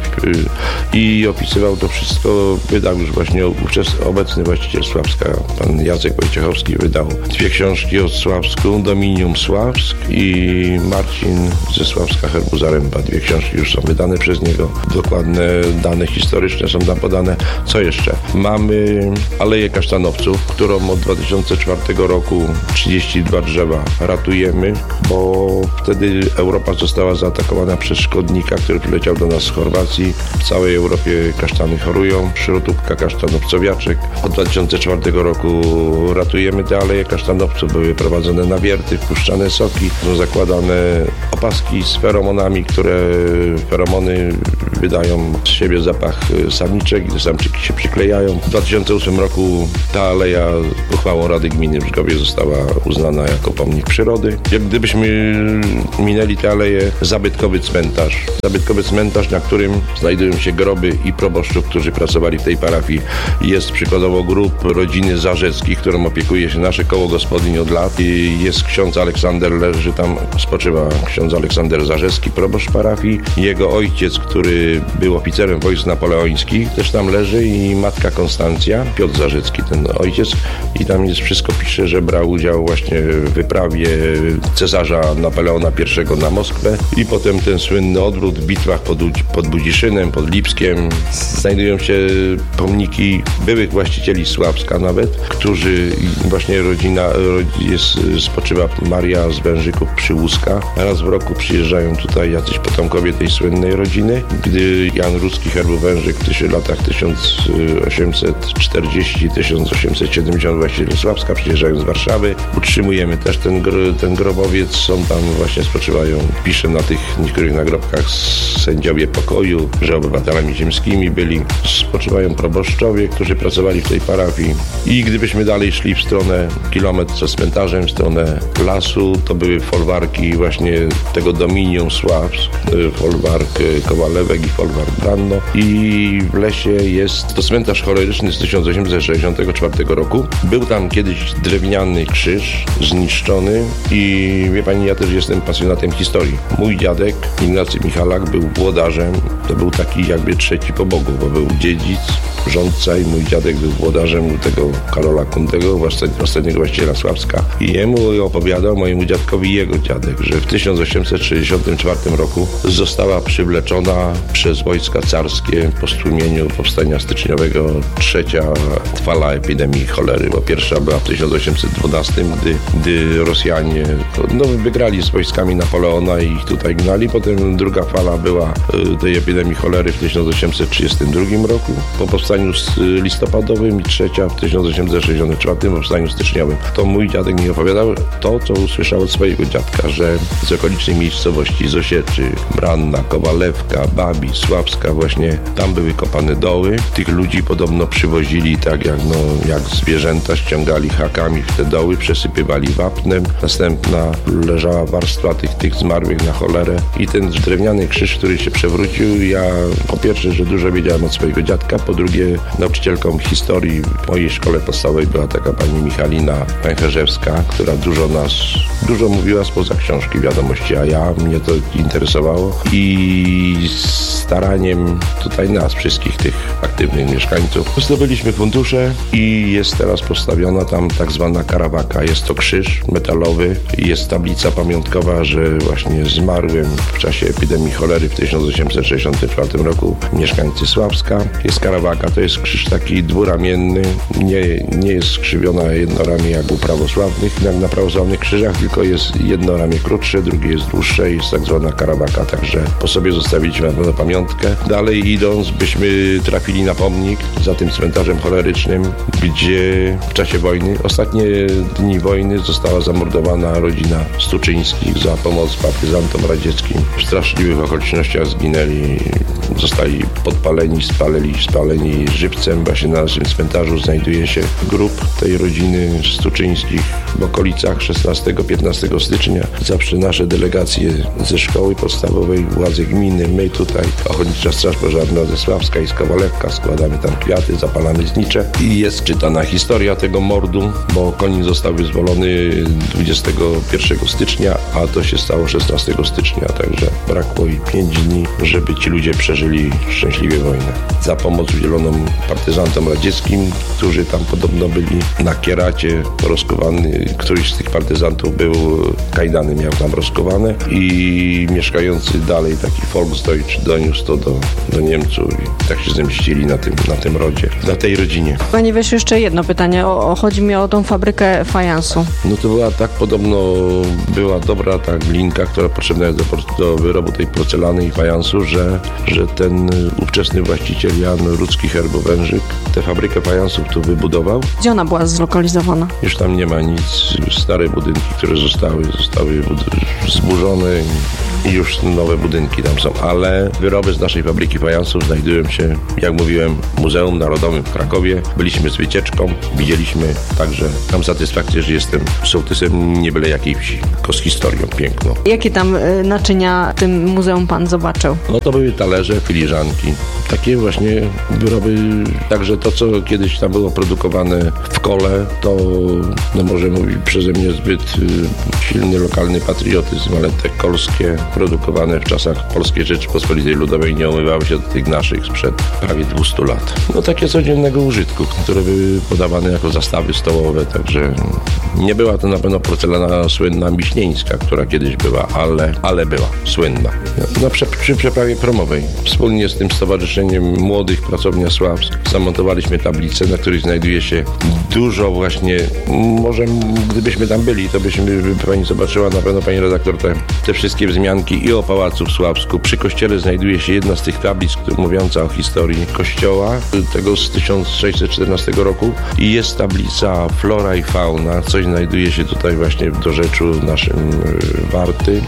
i opisywał to wszystko, wydał już właśnie ówczesny, obecny właściciel Sławska, pan Jacek Wojciechowski, wydał dwie książki o Sławsku, Dominium Sławsk i Marcin ze Sławska Herbu Zaręba. Dwie książki już są wydane przez niego, dokładne dane historyczne są tam podane. Co jeszcze? Mamy Aleję Kasztanowców, którą od dwa tysiące czwartego roku trzydzieści dwa drzewa ratujemy, bo wtedy Europa została zaatakowana przez szkodnika, który przyleciał do nas z Chorwacji. W całej Europie kasztany chorują, śrutówka kasztanowcowiaczek. Od dwa tysiące czwartego roku ratujemy te aleje kasztanowców, były prowadzone nawierty, wpuszczane soki, są zakładane opaski z feromonami, które feromony wydają z siebie zapach samiczek i te samczyki się przyklejają. W dwa tysiące ósmym roku ta aleja uchwałą Rady Gminy w Brzgowie została uznana jako pomnik przyrody. Jak gdybyśmy minęli tę aleję, zabytkowy cmentarz. Zabytkowy cmentarz, na którym znajdują się groby i proboszczów, którzy pracowali w tej parafii. Jest przykładowo grób rodziny Zarzeckich, którą opiekuje się nasze koło gospodyń od lat. I jest ksiądz Aleksander, leży tam, spoczywa ksiądz Aleksander Zarzecki, proboszcz parafii. Jego ojciec, który był oficerem wojsk napoleońskich, też tam leży i matka Konstancja, Piotr Zarzecki, ten ojciec. I tam jest wszystko, pisze, że brał udział właśnie w wyprawie cesarza Napoleona I na Moskwę i potem ten słynny odwrót w bitwach pod, pod Budziszynem, pod Lipskiem. Znajdują się pomniki byłych właścicieli Sławska nawet, którzy właśnie rodzina, jest, spoczywa Maria z Wężyków przy Łuska. Raz w roku przyjeżdżają tutaj jacyś potomkowie tej słynnej rodziny. Gdy Jan Rudzki Herbu Wężyk w latach tysiąc osiemset czterdziesty do tysiąc osiemset siedemdziesiątego właścicieli Sławska przyjeżdżają z Warszawy. Utrzymujemy też ten, ten grobowiec, są tam właśnie spoczywają, pisze na tych niektórych nagrobkach sędziowie pokoju, że obywatelami ziemskimi byli, spoczywają proboszczowie, którzy pracowali w tej parafii. I gdybyśmy dalej szli w stronę kilometr za cmentarzem, w stronę lasu, to były folwarki właśnie tego Dominium Sławsk, folwark Kowalewek i folwark Branno. I w lesie jest to cmentarz choleryczny z tysiąc osiemset sześćdziesiątego czwartego roku. Był tam kiedyś drewniany krzyż zniszczony i wie pani, ja też jestem pasjonatem historii. Mój dziadek, Ignacy Michalak, był włodarzem, to był taki jakby trzeci po Bogu, bo był dziedzic, rządca i mój dziadek był włodarzem tego Karola Kundego, ostatniego właściciela Sławska. I jemu opowiadał, mojemu dziadkowi, jego dziadek, że w tysiąc osiemset sześćdziesiątym czwartym roku została przywleczona przez wojska carskie po stłumieniu powstania styczniowego trzecia fala epidemii cholery, bo pierwsza była w tysiąc osiemset dwunastym, gdy, gdy Rosjanie no, wygrali z wojskami Napoleona i ich tutaj gnali. Potem druga fala była tej epidemii cholery w tysiąc osiemset trzydziestym drugim roku po powstaniu powstaniu listopadowym i trzecia w tysiąc osiemset sześćdziesiątym czwartym w powstaniu styczniowym. To mój dziadek mi opowiadał to, co usłyszał od swojego dziadka, że z okolicznych miejscowości, z Osieczy, Branna, Kowalewka, Babi, Sławska, właśnie tam były kopane doły. Tych ludzi podobno przywozili tak jak, no, jak zwierzęta, ściągali hakami w te doły, przesypywali wapnem. Następna leżała warstwa tych, tych zmarłych na cholerę i ten drewniany krzyż, który się przewrócił, ja po pierwsze, że dużo wiedziałem od swojego dziadka, po drugie nauczycielką historii w mojej szkole podstawowej była taka pani Michalina Pęcherzewska, która dużo nas, dużo mówiła spoza książki wiadomości, a ja, mnie to interesowało i staraniem tutaj nas, wszystkich tych aktywnych mieszkańców, zdobyliśmy fundusze i jest teraz postawiona tam tak zwana karawaka. Jest to krzyż metalowy, jest tablica pamiątkowa, że właśnie zmarłym w czasie epidemii cholery w tysiąc osiemset sześćdziesiątym czwartym roku mieszkańcy Sławska. Jest karawaka, to jest krzyż taki dwuramienny, nie, nie jest skrzywiona jednoramię jak u prawosławnych, jak na prawosławnych krzyżach, tylko jest jedno ramię krótsze, drugie jest dłuższe, jest tak zwana karawaka, także po sobie zostawiliśmy na pewno pamiątkę. Dalej idąc, byśmy trafili na pomnik za tym cmentarzem cholerycznym, gdzie w czasie wojny, ostatnie dni wojny została zamordowana rodzina Stuczyńskich za pomoc partyzantom radzieckim. W straszliwych okolicznościach zginęli, zostali podpaleni, spaleni, spaleni żywcem. Właśnie na naszym cmentarzu znajduje się grób tej rodziny Stuczyńskich w okolicach szesnastego piętnastego stycznia. Zawsze nasze delegacje ze szkoły podstawowej, władze gminy, my tutaj, Ochotnicza Straż Pożarna ze Sławska i z Kowalewka, składamy tam kwiaty, zapalamy znicze i jest czytana historia tego mordu, bo Konin został wyzwolony dwudziestego pierwszego stycznia, a to się stało szesnastego stycznia, także brakło i pięć dni, żeby ci ludzie przeżyli szczęśliwie wojnę. Za pomoc udzieloną partyzantom radzieckim, którzy tam podobno byli na kieracie rozkowany, któryś z tych partyzantów był, kajdany miał tam rozkowane i mieszkający dalej taki Volksdeutsch doniósł to do, do Niemców i tak się zemścili na tym, na tym rodzie, na tej rodzinie. Panie Wiesiu, jeszcze jedno pytanie. O, o, chodzi mi o tą fabrykę fajansu. No to była tak podobno, była dobra ta glinka, która potrzebna jest do, do wyrobu tej porcelany i fajansu, że, że ten ówczesny właściciel Jan Rudzki-Herbowężyk tę fabrykę fajansów tu wybudował. Gdzie ona była zlokalizowana? Już tam nie ma nic. Stare budynki, które zostały, zostały zburzone i już nowe budynki tam są, ale wyroby z naszej fabryki fajansów znajdują się, jak mówiłem, w Muzeum Narodowym w Krakowie. Byliśmy z wycieczką, widzieliśmy, także mam satysfakcję, że jestem sołtysem nie byle jakiej wsi, tylko z historią piękną. Jakie tam y, naczynia w tym muzeum pan zobaczył? No to były talerze, filiżanki, takie właśnie wyroby, także to, co kiedyś tam było produkowane w kole, to no może mówić przeze mnie zbyt y, silny lokalny patriotyzm, ale te kolskie produkowane w czasach Polskiej Rzeczypospolitej Ludowej nie omywały się do tych naszych sprzed prawie dwieście lat. No takie codziennego użytku, które były podawane jako zastawy stołowe, także nie była to na pewno porcelana słynna miśnieńska, która kiedyś była, ale, ale była słynna. No, przy, przy przeprawie promowej wspólnie z tym Stowarzyszeniem Młodych Pracownia Sławsk zamontowaliśmy tablicę, na której znajduje się dużo właśnie, może gdybyśmy tam byli, to byśmy pani zobaczyła, na pewno pani redaktor, te, te wszystkie wzmianki i o Pałacu w Sławsku. Przy kościele znajduje się jedna z tych tablic, mówiąca o historii kościoła, tego z tysiąc sześćset czternastego roku i jest tablica Flora i Fauna, coś znajduje się tutaj właśnie w dorzeczu naszym Warty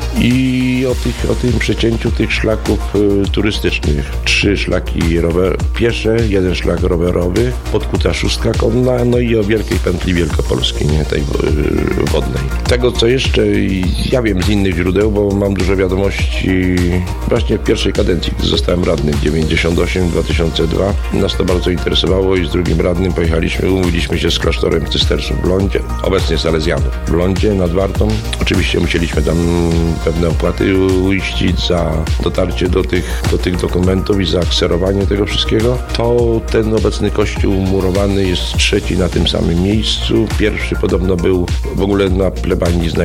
i o, tych, o tym przecięciu tych szlaków y, turystycznych. Trzy szlaki rower, piesze, jeden szlak rowerowy, podkuta szóstka konna, no i o wielkiej pętli wielkopolskiej, nie, tej y, wodnej. Tego, co jeszcze ja wiem z innych źródeł, bo mam dużo wiadomości właśnie w pierwszej kadencji, gdy zostałem radnym dziewięćdziesiąt osiem dwa tysiące dwa. Nas to bardzo interesowało i z drugim radnym pojechaliśmy, umówiliśmy się z klasztorem cystersów w Lądzie, obecnie salezjanów w Lądzie nad Wartą. Oczywiście musieliśmy tam pewne opłaty uiścić za dotarcie do tych, do tych dokumentów i za kserowanie tego wszystkiego. To ten obecny kościół murowany jest trzeci na tym samym miejscu. Pierwszy podobno był w ogóle na plebanii znajdowany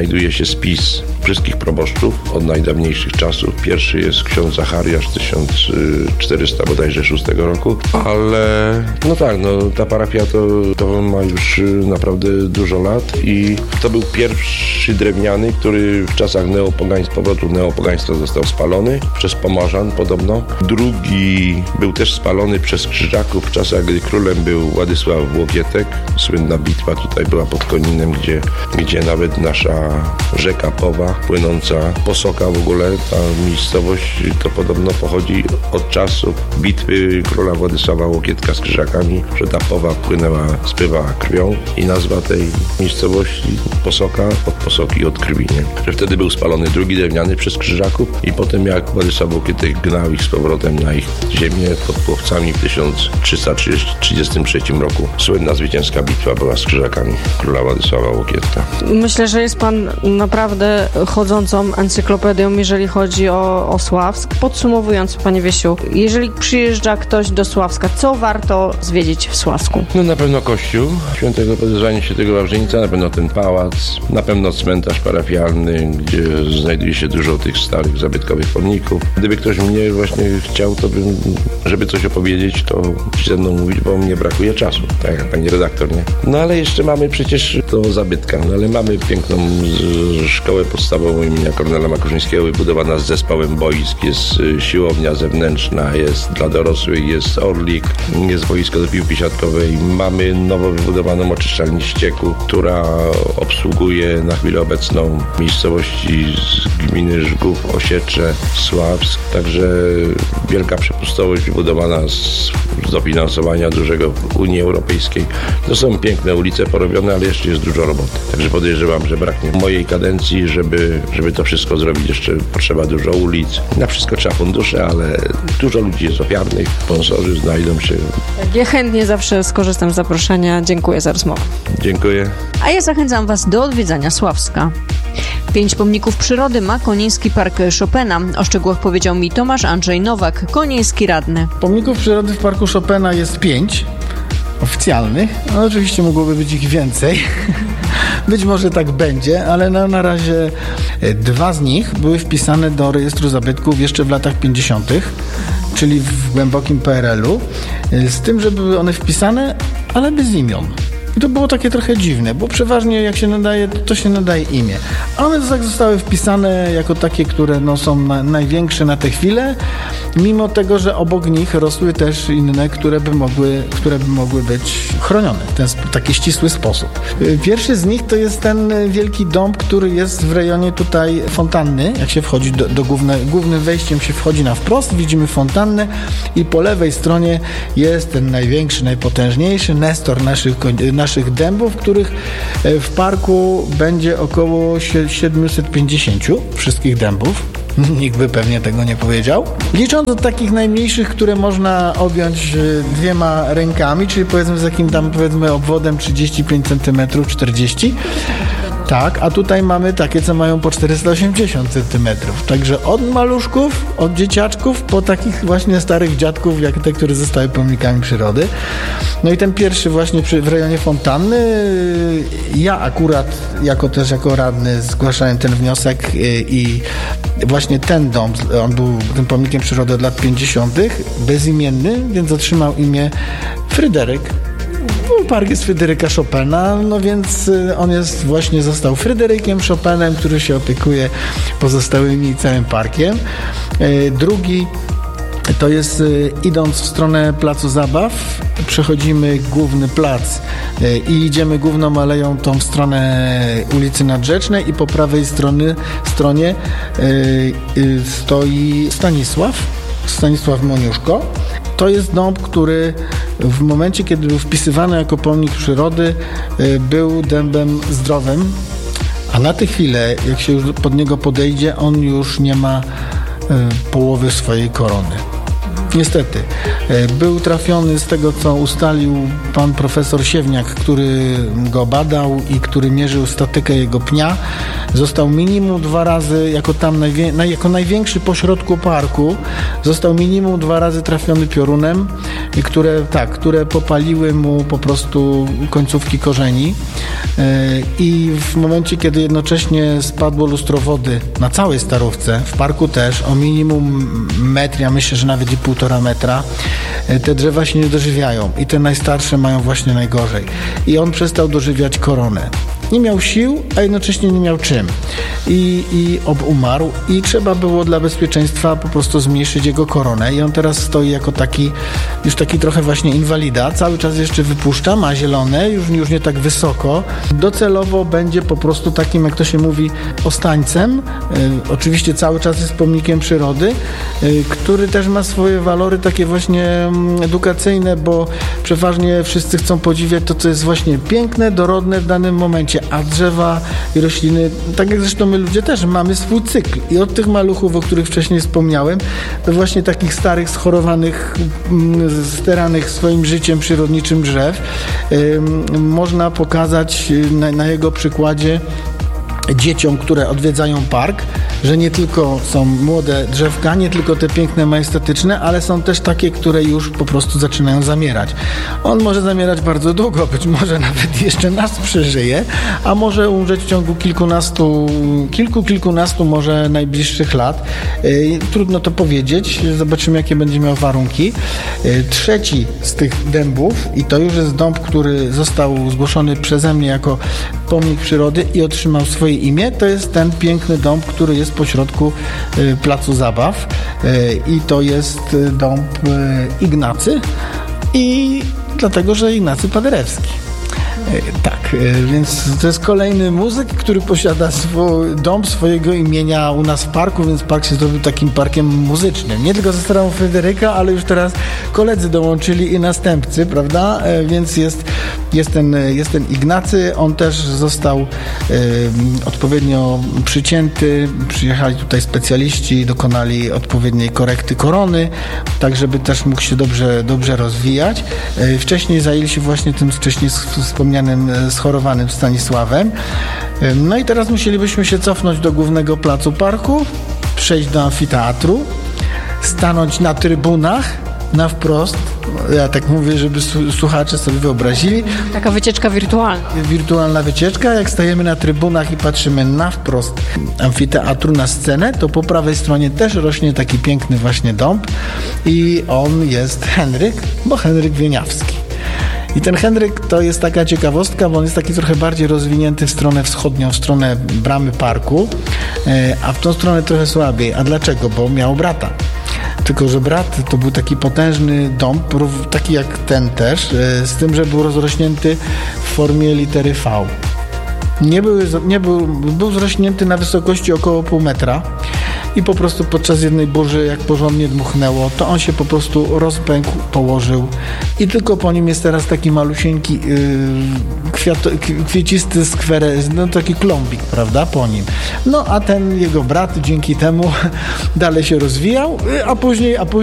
znajduje się spis wszystkich proboszczów od najdawniejszych czasów. Pierwszy jest ksiądz Zachariasz tysiąc czterysta bodajże szóstego roku, ale no tak, no ta parafia to, to ma już naprawdę dużo lat i to był pierwszy drewniany, który w czasach neopogaństwa, powrotu neopogaństwa został spalony przez Pomarzan podobno. Drugi był też spalony przez Krzyżaków w czasach, gdy królem był Władysław Łokietek. Słynna bitwa tutaj była pod Koninem, gdzie, gdzie nawet nasza rzeka Powa, płynąca Posoka w ogóle, ta miejscowość to podobno pochodzi od czasów bitwy króla Władysława Łokietka z Krzyżakami, że ta Powa płynęła, spływała krwią i nazwa tej miejscowości Posoka od Posoki, od krwi, nie? Że wtedy był spalony drugi drewniany przez Krzyżaków i potem jak Władysław Łokietek gnał ich z powrotem na ich ziemię pod Płowcami w tysiąc trzysta trzydziestym trzecim roku. Słynna zwycięska bitwa była z Krzyżakami króla Władysława Łokietka. Myślę, że jest pan naprawdę chodzącą encyklopedią, jeżeli chodzi o, o Sławsk. Podsumowując, panie Wiesiu, jeżeli przyjeżdża ktoś do Sławska, co warto zwiedzić w Sławsku? No na pewno kościół świętego Podejrzania Świętego Wawrzyńca, na pewno ten pałac, na pewno cmentarz parafialny, gdzie znajduje się dużo tych starych, zabytkowych pomników. Gdyby ktoś mnie właśnie chciał, to bym, żeby coś opowiedzieć, to ze mną mówić, bo mnie brakuje czasu, tak jak pani redaktor, nie? No ale jeszcze mamy przecież to zabytka, no ale mamy piękną szkołę podstawową imienia Kornela Makuszyńskiego, wybudowana z zespołem boisk, jest siłownia zewnętrzna, jest dla dorosłych, jest orlik, jest boisko do piłki siatkowej, mamy nowo wybudowaną oczyszczalnię ścieku, która obsługuje na chwilę obecną miejscowości z gminy Żgów, Osiecze, Sławsk, także wielka przepustowość wybudowana z dofinansowania dużego Unii Europejskiej. To są piękne ulice porobione, ale jeszcze jest dużo roboty. Także podejrzewam, że braknie mojej kadencji, żeby, żeby to wszystko zrobić. Jeszcze potrzeba dużo ulic. Na wszystko trzeba fundusze, ale dużo ludzi jest ofiarnych, sponsorzy znajdą się. Ja chętnie zawsze skorzystam z zaproszenia. Dziękuję za rozmowę. Dziękuję. A ja zachęcam was do odwiedzania Sławska. Pięć pomników przyrody ma Koniński Park Chopina. O szczegółach powiedział mi Tomasz Andrzej Nowak, koniński radny. Pomników przyrody w Parku Chopina jest pięć oficjalnych. No, oczywiście mogłoby być ich więcej. Być może tak będzie, ale no, na razie dwa z nich były wpisane do rejestru zabytków jeszcze w latach pięćdziesiątych, czyli w głębokim P R L-u, z tym, że były one wpisane, ale bez imion. I to było takie trochę dziwne, bo przeważnie jak się nadaje, to się nadaje imię. A one tak zostały wpisane jako takie, które no, są na, największe na tę chwilę, mimo tego, że obok nich rosły też inne, które by mogły, które by mogły być chronione w ten taki ścisły sposób. Pierwszy z nich to jest ten wielki dąb, który jest w rejonie tutaj fontanny. Jak się wchodzi do, do główne, głównym wejściem się wchodzi na wprost, widzimy fontannę i po lewej stronie jest ten największy, najpotężniejszy nestor naszych, naszych dębów, których w parku będzie około siedemset pięćdziesiąt wszystkich dębów. Nikt by pewnie tego nie powiedział. Licząc od takich najmniejszych, które można objąć dwiema rękami, czyli powiedzmy z jakim tam powiedzmy obwodem trzydzieści pięć centymetrów, czterdzieści. Tak, a tutaj mamy takie, co mają po czterysta osiemdziesiąt centymetrów. Także od maluszków, od dzieciaczków, po takich właśnie starych dziadków, jak te, które zostały pomnikami przyrody. No i ten pierwszy właśnie przy, w rejonie fontanny, ja akurat jako też jako radny zgłaszałem ten wniosek i właśnie ten dom, on był tym pomnikiem przyrody od lat pięćdziesiątych, bezimienny, więc otrzymał imię Fryderyk. Park jest Fryderyka Chopina, no więc on jest właśnie został Fryderykiem Chopinem, który się opiekuje pozostałymi całym parkiem. Drugi to jest idąc w stronę placu zabaw, przechodzimy główny plac i idziemy główną aleją tą w stronę ulicy Nadrzecznej i po prawej strony, stronie stoi Stanisław, Stanisław Moniuszko. To jest dąb, który w momencie, kiedy był wpisywany jako pomnik przyrody, był dębem zdrowym, a na tę chwilę, jak się już pod niego podejdzie, on już nie ma połowy swojej korony. Niestety. Był trafiony z tego, co ustalił pan profesor Siewniak, który go badał i który mierzył statykę jego pnia. Został minimum dwa razy, jako tam najwię- jako największy pośrodku parku, został minimum dwa razy trafiony piorunem, które, tak, które popaliły mu po prostu końcówki korzeni. I w momencie, kiedy jednocześnie spadło lustro wody na całej Starówce, w parku też, o minimum metr, ja myślę, że nawet i półtora metra, te drzewa się nie dożywiają i te najstarsze mają właśnie najgorzej. I on przestał dożywiać koronę. Nie miał sił, a jednocześnie nie miał czym. I, i ob umarł i trzeba było dla bezpieczeństwa po prostu zmniejszyć jego koronę i on teraz stoi jako taki, już taki trochę właśnie inwalida, cały czas jeszcze wypuszcza, ma zielone, już, już nie tak wysoko. Docelowo będzie po prostu takim, jak to się mówi, ostańcem. Y, oczywiście cały czas jest pomnikiem przyrody, y, który też ma swoje walory takie właśnie y, edukacyjne, bo przeważnie wszyscy chcą podziwiać to, co jest właśnie piękne, dorodne w danym momencie, a drzewa i rośliny, tak jak zresztą my ludzie też mamy swój cykl i od tych maluchów, o których wcześniej wspomniałem, do właśnie takich starych, schorowanych, steranych swoim życiem przyrodniczym drzew, yy, można pokazać na, na jego przykładzie dzieciom, które odwiedzają park, że nie tylko są młode drzewka, nie tylko te piękne, majestatyczne, ale są też takie, które już po prostu zaczynają zamierać. On może zamierać bardzo długo, być może nawet jeszcze nas przeżyje, a może umrzeć w ciągu kilkunastu, kilku, kilkunastu może najbliższych lat. Yy, trudno to powiedzieć, zobaczymy, jakie będzie miał warunki. Yy, trzeci z tych dębów, i to już jest dąb, który został zgłoszony przeze mnie jako pomnik przyrody i otrzymał swoje imię, to jest ten piękny dąb, który jest pośrodku y, placu zabaw y, i to jest dąb y, Ignacy i dlatego, że Ignacy Paderewski. Tak, więc to jest kolejny muzyk, który posiada swój dom swojego imienia u nas w parku, więc park się zrobił takim parkiem muzycznym. Nie tylko ze starą Fryderyka, ale już teraz koledzy dołączyli i następcy, prawda? Więc jest, jest, ten, jest ten Ignacy, on też został y, odpowiednio przycięty, przyjechali tutaj specjaliści, dokonali odpowiedniej korekty korony, tak żeby też mógł się dobrze, dobrze rozwijać. Y, wcześniej zajęli się właśnie tym wcześniej wspomnianym schorowanym Stanisławem. No i teraz musielibyśmy się cofnąć do głównego placu parku, przejść do amfiteatru, stanąć na trybunach, na wprost. Ja tak mówię, żeby słuchacze sobie wyobrazili. Taka wycieczka wirtualna. Wirtualna wycieczka. Jak stajemy na trybunach i patrzymy na wprost amfiteatru, na scenę, to po prawej stronie też rośnie taki piękny właśnie dąb i on jest Henryk, bo Henryk Wieniawski. I ten Henryk to jest taka ciekawostka, bo on jest taki trochę bardziej rozwinięty w stronę wschodnią, w stronę bramy parku, a w tą stronę trochę słabiej. A dlaczego? Bo miał brata. Tylko że brat to był taki potężny dąb, taki jak ten też, z tym, że był rozrośnięty w formie litery V. Nie był, nie był, był zrośnięty na wysokości około pół metra i po prostu podczas jednej burzy, jak porządnie dmuchnęło, to on się po prostu rozpękł, położył i tylko po nim jest teraz taki malusieńki yy, kwiato, kwiecisty skwerek, no taki klombik, prawda, po nim. No a ten jego brat dzięki temu dalej się rozwijał, a później, a później